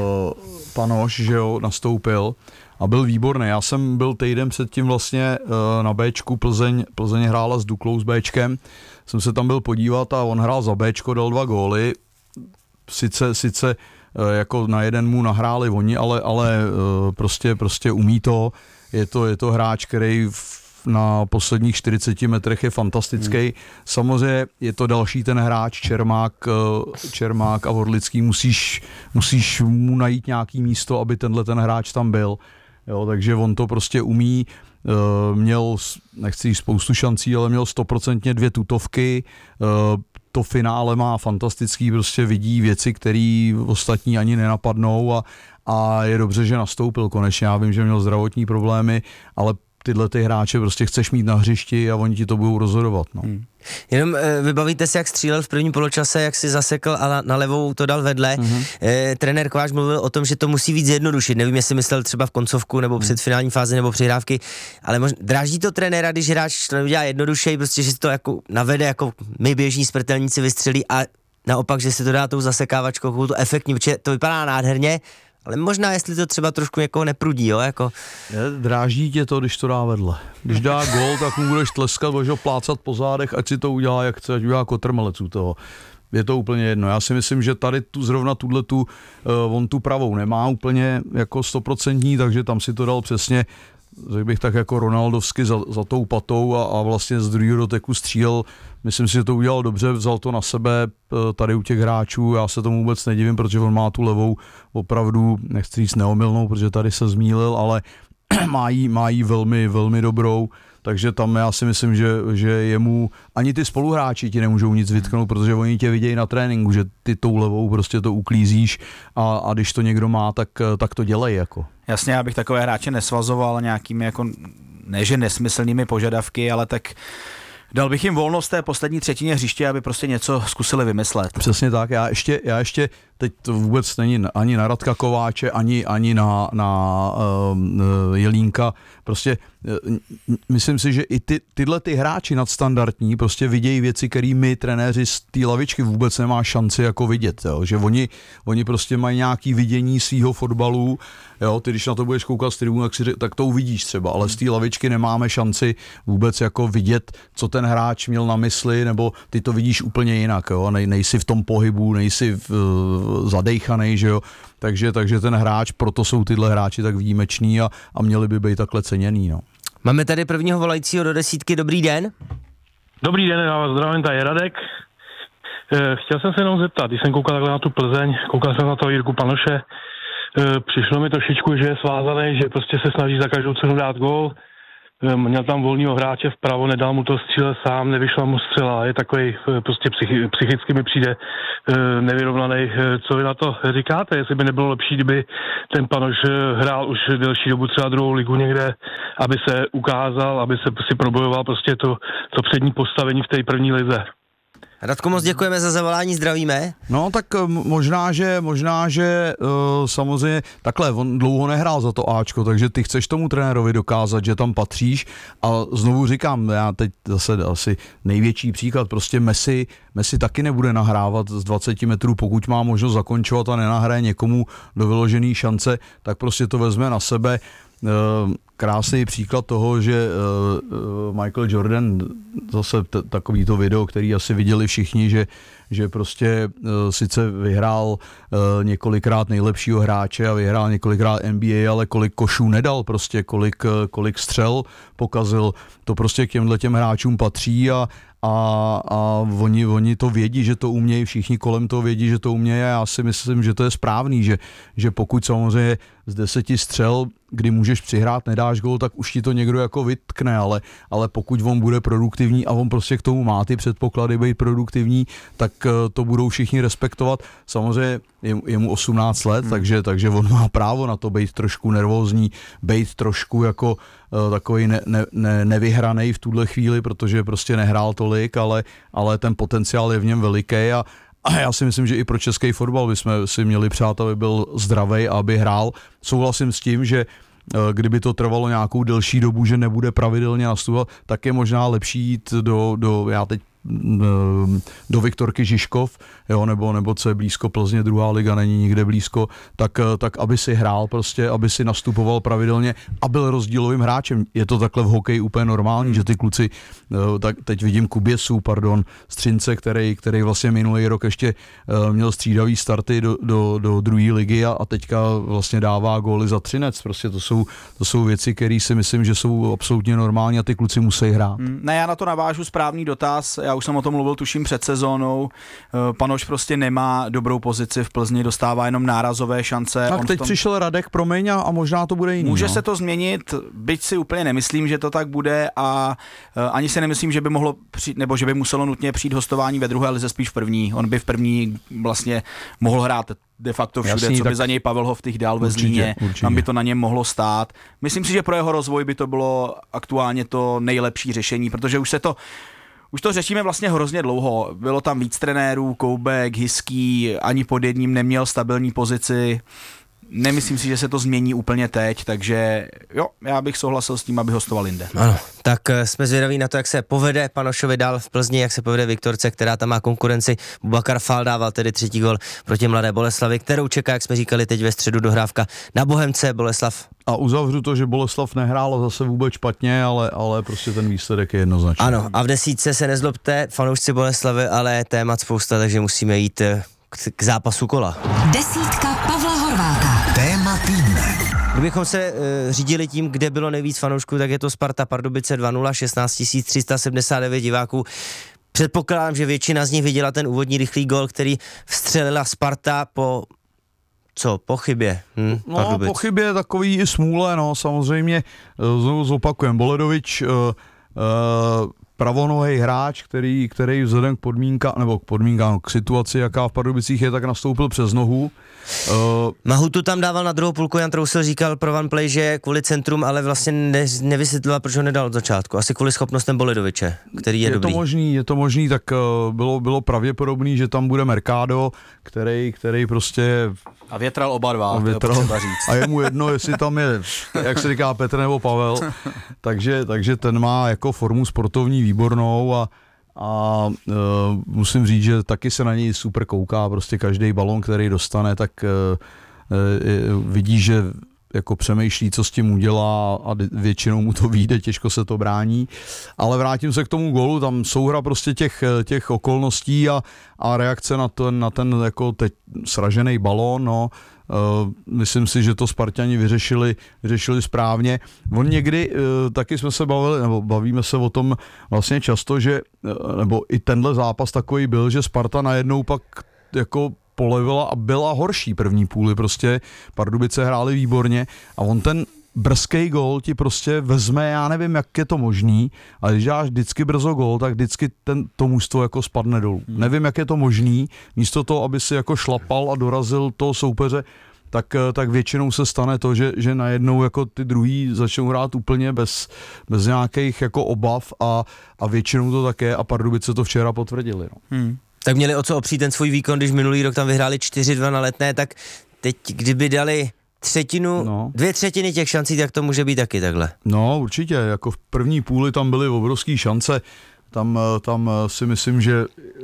Panoš, že jo, nastoupil a byl výborný. Já jsem byl týden předtím vlastně na Bčku, Plzeň hrála s Duklou s Bčkem, jsem se tam byl podívat a on hrál za Bčko, dal 2 góly, sice jako na jeden mu nahráli oni, ale prostě umí to, je to hráč, který na posledních 40 metrech je fantastický. Samozřejmě je to další ten hráč, Čermák a Vorlický, musíš mu najít nějaký místo, aby ten hráč tam byl. Jo, takže on to prostě umí, měl, nechci říct spoustu šancí, ale měl 100% 2 tutovky, to finále má fantastický, prostě vidí věci, které ostatní ani nenapadnou a je dobře, že nastoupil konečně. Já vím, že měl zdravotní problémy, ale tyhle ty hráče prostě chceš mít na hřišti a oni ti to budou rozhodovat. No. Jenom vybavíte si, jak střílel v prvním poločase, jak si zasekl a na levou to dal vedle. Trenér Kováč mluvil o tom, že to musí víc zjednodušit. Nevím, jestli myslel třeba v koncovku nebo před finální fázi nebo přihrávky, ale dráždí to trenéra, když hráč to neudělá jednodušeji, prostě, že si to jako navede, jako my běžní smrtelníci vystřelí a naopak, že si to dá tou zasekávačkou, to efektní, protože to vypadá nádherně, ale možná, jestli to třeba trošku někoho neprudí, jo, jako. Dráždí tě to, když to dá vedle. Když dá gól, tak mu budeš tleskat, budeš ho plácat po zádech, ať si to udělá, jak chce, ať udělá kotrmelec u toho. Je to úplně jedno. Já si myslím, že tady zrovna on tu pravou nemá úplně jako 100%, takže tam si to dal přesně, řekl bych tak jako Ronaldovsky za tou patou a vlastně z druhého doteku střílel. Myslím si, že to udělal dobře, vzal to na sebe tady u těch hráčů, já se tomu vůbec nedivím, protože on má tu levou opravdu, nechci říct neomylnou, protože tady se zmýlil, ale má jí velmi, velmi dobrou, takže tam já si myslím, že jemu ani ty spoluhráči ti nemůžou nic vytknout, protože oni tě vidějí na tréninku, že ty tou levou prostě to uklízíš a když to někdo má, tak to dělej jako. Jasně, já bych takové hráče nesvazoval nějakými jako, ne že nesmyslnými požadavky, ale tak dal bych jim volnost té poslední třetině hřiště, aby prostě něco zkusili vymyslet. Přesně tak, já ještě teď to vůbec není ani na Radka Kováče, ani na Jelínka. Prostě myslím si, že i tyhle ty hráči nadstandardní prostě vidějí věci, které my trenéři z té lavičky vůbec nemá šanci jako vidět, jo? Že oni prostě mají nějaký vidění svýho fotbalu, jo? Ty když na to budeš koukat z tribun, tak to uvidíš třeba, ale z té lavičky nemáme šanci vůbec jako vidět, co ten hráč měl na mysli, nebo ty to vidíš úplně jinak, jo? Nejsi v tom pohybu, nejsi zadejchanej, že jo? Takže ten hráč, proto jsou tyhle hráči tak výjimeční a měli by být takhle ceněný, no. Máme tady prvního volajícího do desítky, dobrý den. Dobrý den, já vás zdravím, tady je Radek. Chtěl jsem se jenom zeptat, když jsem koukal takhle na tu Plzeň, koukal jsem na toho Jirku Panoše, přišlo mi trošičku, že je svázaný, že prostě se snaží za každou cenu dát gól. Měl tam volného hráče vpravo, nedal mu to střílet sám, nevyšla mu střela, je takový prostě psychicky mi přijde nevyrovnaný. Co vy na to říkáte, jestli by nebylo lepší, kdyby ten Panoš hrál už delší dobu třeba druhou ligu někde, aby se ukázal, aby se si probojoval prostě to přední postavení v té první lize. Radko, moc děkujeme za zavolání, zdravíme. No tak možná, že samozřejmě takhle, on dlouho nehrál za to Ačko, takže ty chceš tomu trenérovi dokázat, že tam patříš a znovu říkám, já teď zase asi největší příklad, prostě Messi taky nebude nahrávat z 20 metrů, pokud má možnost zakončovat a nenahraje někomu do vyložený šance, tak prostě to vezme na sebe. Krásný příklad toho, že Michael Jordan, zase takovýto video, který asi viděli všichni, že prostě sice vyhrál několikrát nejlepšího hráče a vyhrál několikrát NBA, ale kolik košů nedal, prostě kolik střel pokazil, to prostě k těm hráčům patří a oni to vědí, že to umějí, všichni kolem toho vědí, že to umějí a já si myslím, že to je správný, že pokud samozřejmě z 10 střel, kdy můžeš přihrát, nedáš gól, tak už ti to někdo jako vytkne, ale pokud on bude produktivní a on prostě k tomu má ty předpoklady být produktivní, tak to budou všichni respektovat. Samozřejmě je mu 18 let, takže on má právo na to být trošku nervózní, být trošku jako takový nevyhranej v tuhle chvíli, protože prostě nehrál tolik, ale ten potenciál je v něm veliký a já si myslím, že i pro český fotbal bychom si měli přát, aby byl zdravý a aby hrál. Souhlasím s tím, že kdyby to trvalo nějakou delší dobu, že nebude pravidelně nastupovat, tak je možná lepší jít do Viktorky Žižkov, jo, nebo co je blízko Plzně, druhá liga není nikde blízko, tak aby si hrál prostě, aby si nastupoval pravidelně a byl rozdílovým hráčem. Je to takhle v hokeji úplně normální, že ty kluci, tak teď vidím Kuběsu, Střince, který vlastně minulý rok ještě měl střídavý starty do druhé ligy a teďka vlastně dává góly za Třinec. Prostě to jsou věci, které si myslím, že jsou absolutně normální a ty kluci musí hrát. Ne, já na to navážu správný dotaz. Já už jsem o tom mluvil, tuším, před sezónou. Panoš prostě nemá dobrou pozici v Plzni, dostává jenom nárazové šance. Tak teď přišel Radek, promiň, a možná to bude jiný. Může se to změnit, byť si úplně nemyslím, že to tak bude a ani si nemyslím, že by mohlo přijít, nebo že by muselo nutně přijít hostování ve druhé lize, spíš v první. On by v první vlastně mohl hrát de facto všude, jasný, co by za něj Pavel Hoftych dal ve Zlíně, tam by to na něm mohlo stát. Myslím si, že pro jeho rozvoj by to bylo aktuálně to nejlepší řešení, protože už to řešíme vlastně hrozně dlouho. Bylo tam víc trenérů, Koubek, Hyský, ani pod jedním neměl stabilní pozici. Nemyslím si, že se to změní úplně teď, takže jo, já bych souhlasil s tím, aby hostoval jinde. Ano, tak jsme zvědaví na to, jak se povede Panošovi dál v Plzni, jak se povede Viktorce, která tam má konkurenci. Bubakar Fall dával tedy 3. gol proti Mladé Boleslavi, kterou čeká, jak jsme říkali, teď ve středu dohrávka na Bohemce. Boleslav. A uzavřu to, že Boleslav nehrálo zase vůbec špatně, ale prostě ten výsledek je jednoznačný. Ano, a v desítce se nezlobte, fanoušci Boleslavy, ale témat spousta, takže musíme jít k zápasu kola. Desítka Pavla Horváta. Téma týdne. Kdybychom se řídili tím, kde bylo nejvíc fanoušků, tak je to Sparta Pardubice 2-0, 16 379 diváků. Předpokládám, že většina z nich viděla ten úvodní rychlý gol, který vstřelila Sparta po chybě. Po chybě takový i smůle, no samozřejmě, znovu zopakujem, Boledovič pravonohý hráč, který vzhledem k podmínkám, k situaci, jaká v Pardubicích je, tak nastoupil přes nohu. Mahutu tam dával na druhou půlku, Jan Trousil říkal pro OnePlay, že kvůli centrum, ale vlastně nevysvětlila, proč ho nedal od začátku. Asi kvůli schopnostem Bolidoviče, který je dobrý. Je to možný, tak bylo pravděpodobný, že tam bude Mercado, který prostě... A větral oba dva, to je potřeba říct. A je mu jedno, jestli tam je, jak se říká, Petr nebo Pavel. Takže ten má jako formu sportovní výbornou a musím říct, že taky se na něj super kouká, prostě každý balon, který dostane, tak vidí, že jako přemýšlí, co s tím udělá a většinou mu to vyjde, těžko se to brání. Ale vrátím se k tomu gólu, tam souhra prostě těch okolností a reakce na ten jako teď sražený balón, no. Myslím si, že to Spartani vyřešili správně. On někdy, taky jsme se bavili, nebo bavíme se o tom vlastně často, že, nebo i tenhle zápas takový byl, že Sparta najednou pak jako polevila a byla horší první půli, prostě Pardubice hráli výborně a on ten brzký gól ti prostě vezme, já nevím, jak je to možný, ale když dáš vždycky brzo gól, tak vždycky to mužstvo jako spadne dolů. Nevím, jak je to možný, místo toho, aby si jako šlapal a dorazil toho soupeře, tak většinou se stane to, že najednou jako ty druhý začnou hrát úplně bez nějakých jako obav a většinou to také a Pardubice to včera potvrdili. No. Tak měli o co opřít ten svůj výkon, když minulý rok tam vyhráli 4-2 na Letné, tak teď kdyby dali dvě třetiny těch šancí, tak to může být taky takhle. No určitě, jako v první půli tam byly obrovský šance, tam si myslím, že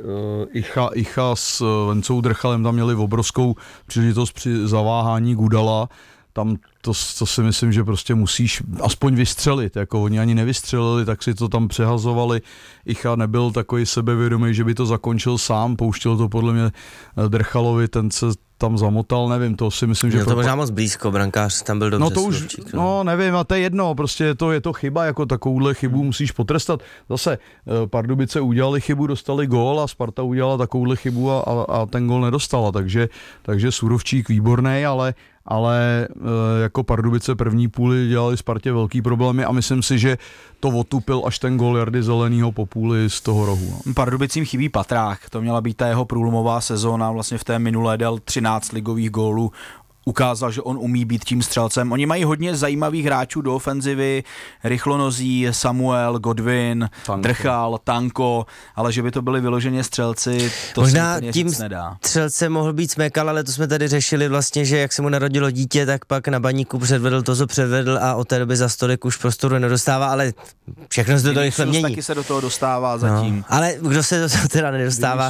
Icha s Vencou Drchalem tam měli obrovskou příležitost při zaváhání Gudala. Tam to si myslím, že prostě musíš aspoň vystřelit, jako oni ani nevystřelili, tak si to tam přehazovali. Icha nebyl takový sebevědomý, že by to zakončil sám, pouštěl to podle mě Drchalovi, ten se tam zamotal, nevím, to si myslím, že... to možná moc blízko, brankář tam byl dobře. No to už, nevím, a to je jedno, prostě je to chyba, jako takovouhle chybu musíš potrestat. Zase Pardubice udělali chybu, dostali gól a Sparta udělala takovouhle chybu a ten gól nedostala, takže Surovčík výborný, ale jako Pardubice první půli dělali Spartě velký problémy a myslím si, že to otupil až ten gól Jardy Zelenýho po půli z toho rohu. No. Pardubicím chybí Patrák, to měla být ta jeho průlomová sezóna, vlastně v té minulé dal 13 ligových gólů, ukázal, že on umí být tím střelcem. Oni mají hodně zajímavých hráčů do ofenzivy, rychlonozí, Samuel, Godwin, Drchal, Tanko, ale že by to byli vyloženě střelci, to možná se úplně tím říct nedá. střelcem mohl být Smekal, ale to jsme tady řešili vlastně, že jak se mu narodilo dítě, tak pak na Baníku předvedl to, co předvedl a od té doby za stolik už prostoru nedostává, ale všechno se to rychle mění. Taky se do toho dostává zatím. No, ale kdo se do toho teda nedostává?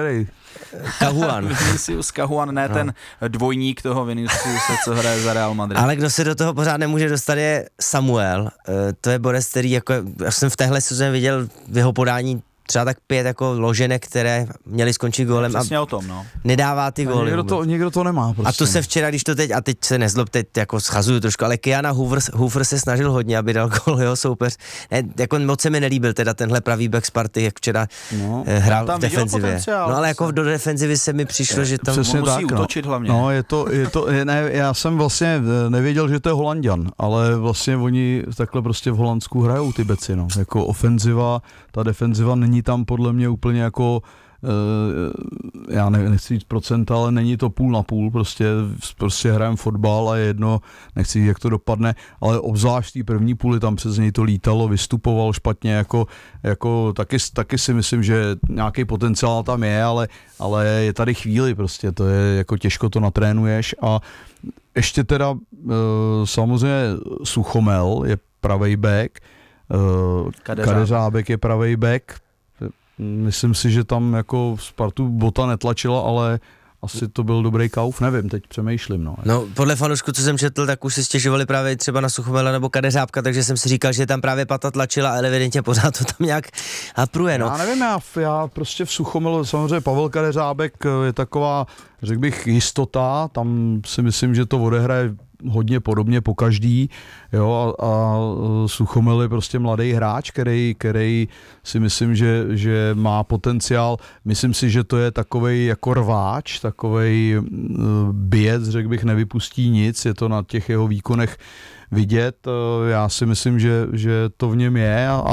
Vinicius Cajuan, ne ten dvojník toho Viniciuse, co hraje za Real Madrid. Ale kdo se do toho pořád nemůže dostat je Samuel. To je borec, který jako, já jsem v téhle sezóně viděl v jeho podání třeba tak 5 jako loženek, které měly skončit gólem. Přesně o tom, no. Nedává ty góly. Někdo to nemá prostě. A to se včera, když to teď, a teď se nezlob, teď jako schazuju trošku, ale Kiana Hoover se snažil hodně, aby dal gól jeho soupeř. Ne, jako moc se mi nelíbil teda tenhle pravý back Sparty, jak včera hrál v defenzivě. No ale jako do defenzivy se mi přišlo, že tam přesně musí tak, útočit hlavně. No, ne, já jsem vlastně nevěděl, že to je Holanďan, ale vlastně oni takhle prostě v Holandsku hrajou ty beci, no. Jako ofenziva, ta defenziva není tam podle mě úplně jako já nechci říct procenta, ale není to půl na půl, prostě hrajeme fotbal a je jedno, nechci říct, jak to dopadne, ale obzvlášť té první půli tam přes něj to lítalo, vystupoval špatně, jako taky si myslím, že nějaký potenciál tam je, ale je tady chvíli prostě, to je jako těžko to natrénuješ a ještě teda samozřejmě Suchomel je pravej back, Kadeřábek je pravej back. Myslím si, že tam jako Spartu Bota netlačila, ale asi to byl dobrý kauf, nevím, teď přemýšlím. No, podle fanoušků, co jsem četl, tak už si stěžovali právě třeba na Suchomela nebo Kadeřábka, takže jsem si říkal, že tam právě Pata tlačila, ale evidentně pořád to tam nějak hapruje, no. Já nevím, já prostě v Suchomelu, samozřejmě Pavel Kadeřábek je taková, řekl bych, jistota, tam si myslím, že to odehraje hodně podobně po každý, jo, a Suchomel je prostě mladý hráč, který si myslím, že má potenciál. Myslím si, že to je takovej jako rváč, takovej bijec, řekl bych, nevypustí nic, je to na těch jeho výkonech vidět. Já si myslím, že to v něm je a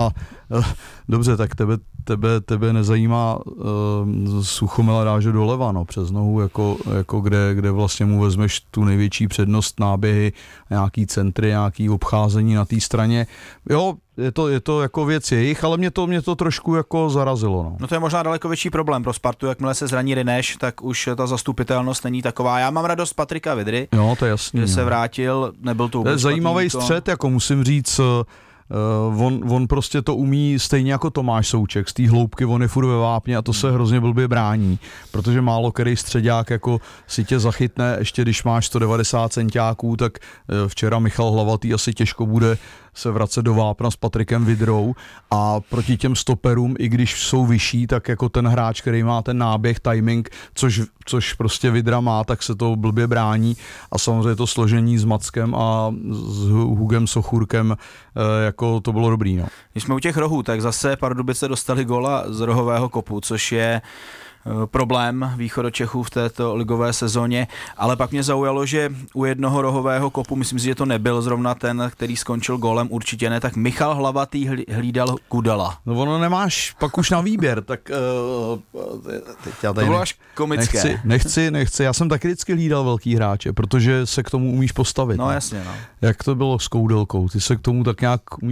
Dobře, tak tebe nezajímá Suchomila Ráže doleva, no, přes nohu, jako kde vlastně mu vezmeš tu největší přednost, náběhy, nějaký centry, nějaký obcházení na té straně. Jo, je to jako věc jejich, ale mě to trošku jako zarazilo. No. No to je možná daleko větší problém pro Spartu, jakmile se zraní Rineš, tak už ta zastupitelnost není taková. Já mám radost Patrika Vydry, jo, to je jasný, že se vrátil, nebyl to vůbec zajímavý střet, jako musím říct. On prostě to umí stejně jako Tomáš Souček, z té hloubky on je furt ve vápně a to se hrozně blbě brání, protože málo který středák jako si tě zachytne, ještě když máš 190 centiáků, tak včera Michal Hlavatý asi těžko bude se vracet do vápna s Patrikem Vydrou a proti těm stoperům, i když jsou vyšší, tak jako ten hráč, který má ten náběh, timing, což prostě Vydra má, tak se to blbě brání a samozřejmě to složení s Mackem a s Hugem Sochůrkem, jako to bylo dobrý. No. Když jsme u těch rohů, tak zase Pardubice dostali góla z rohového kopu, což je problém Východočechů v této ligové sezóně, ale pak mě zaujalo, že u jednoho rohového kopu, myslím si, že to nebyl zrovna ten, který skončil gólem, určitě ne, tak Michal Hlavatý hlídal Kudela. No ono nemáš pak už na výběr, tak teď já tady to bylo až komické. Nechci, já jsem taky vždycky hlídal velký hráče, protože se k tomu umíš postavit. No jasně, no. Jak to bylo s Koudelkou, ty se k tomu tak nějak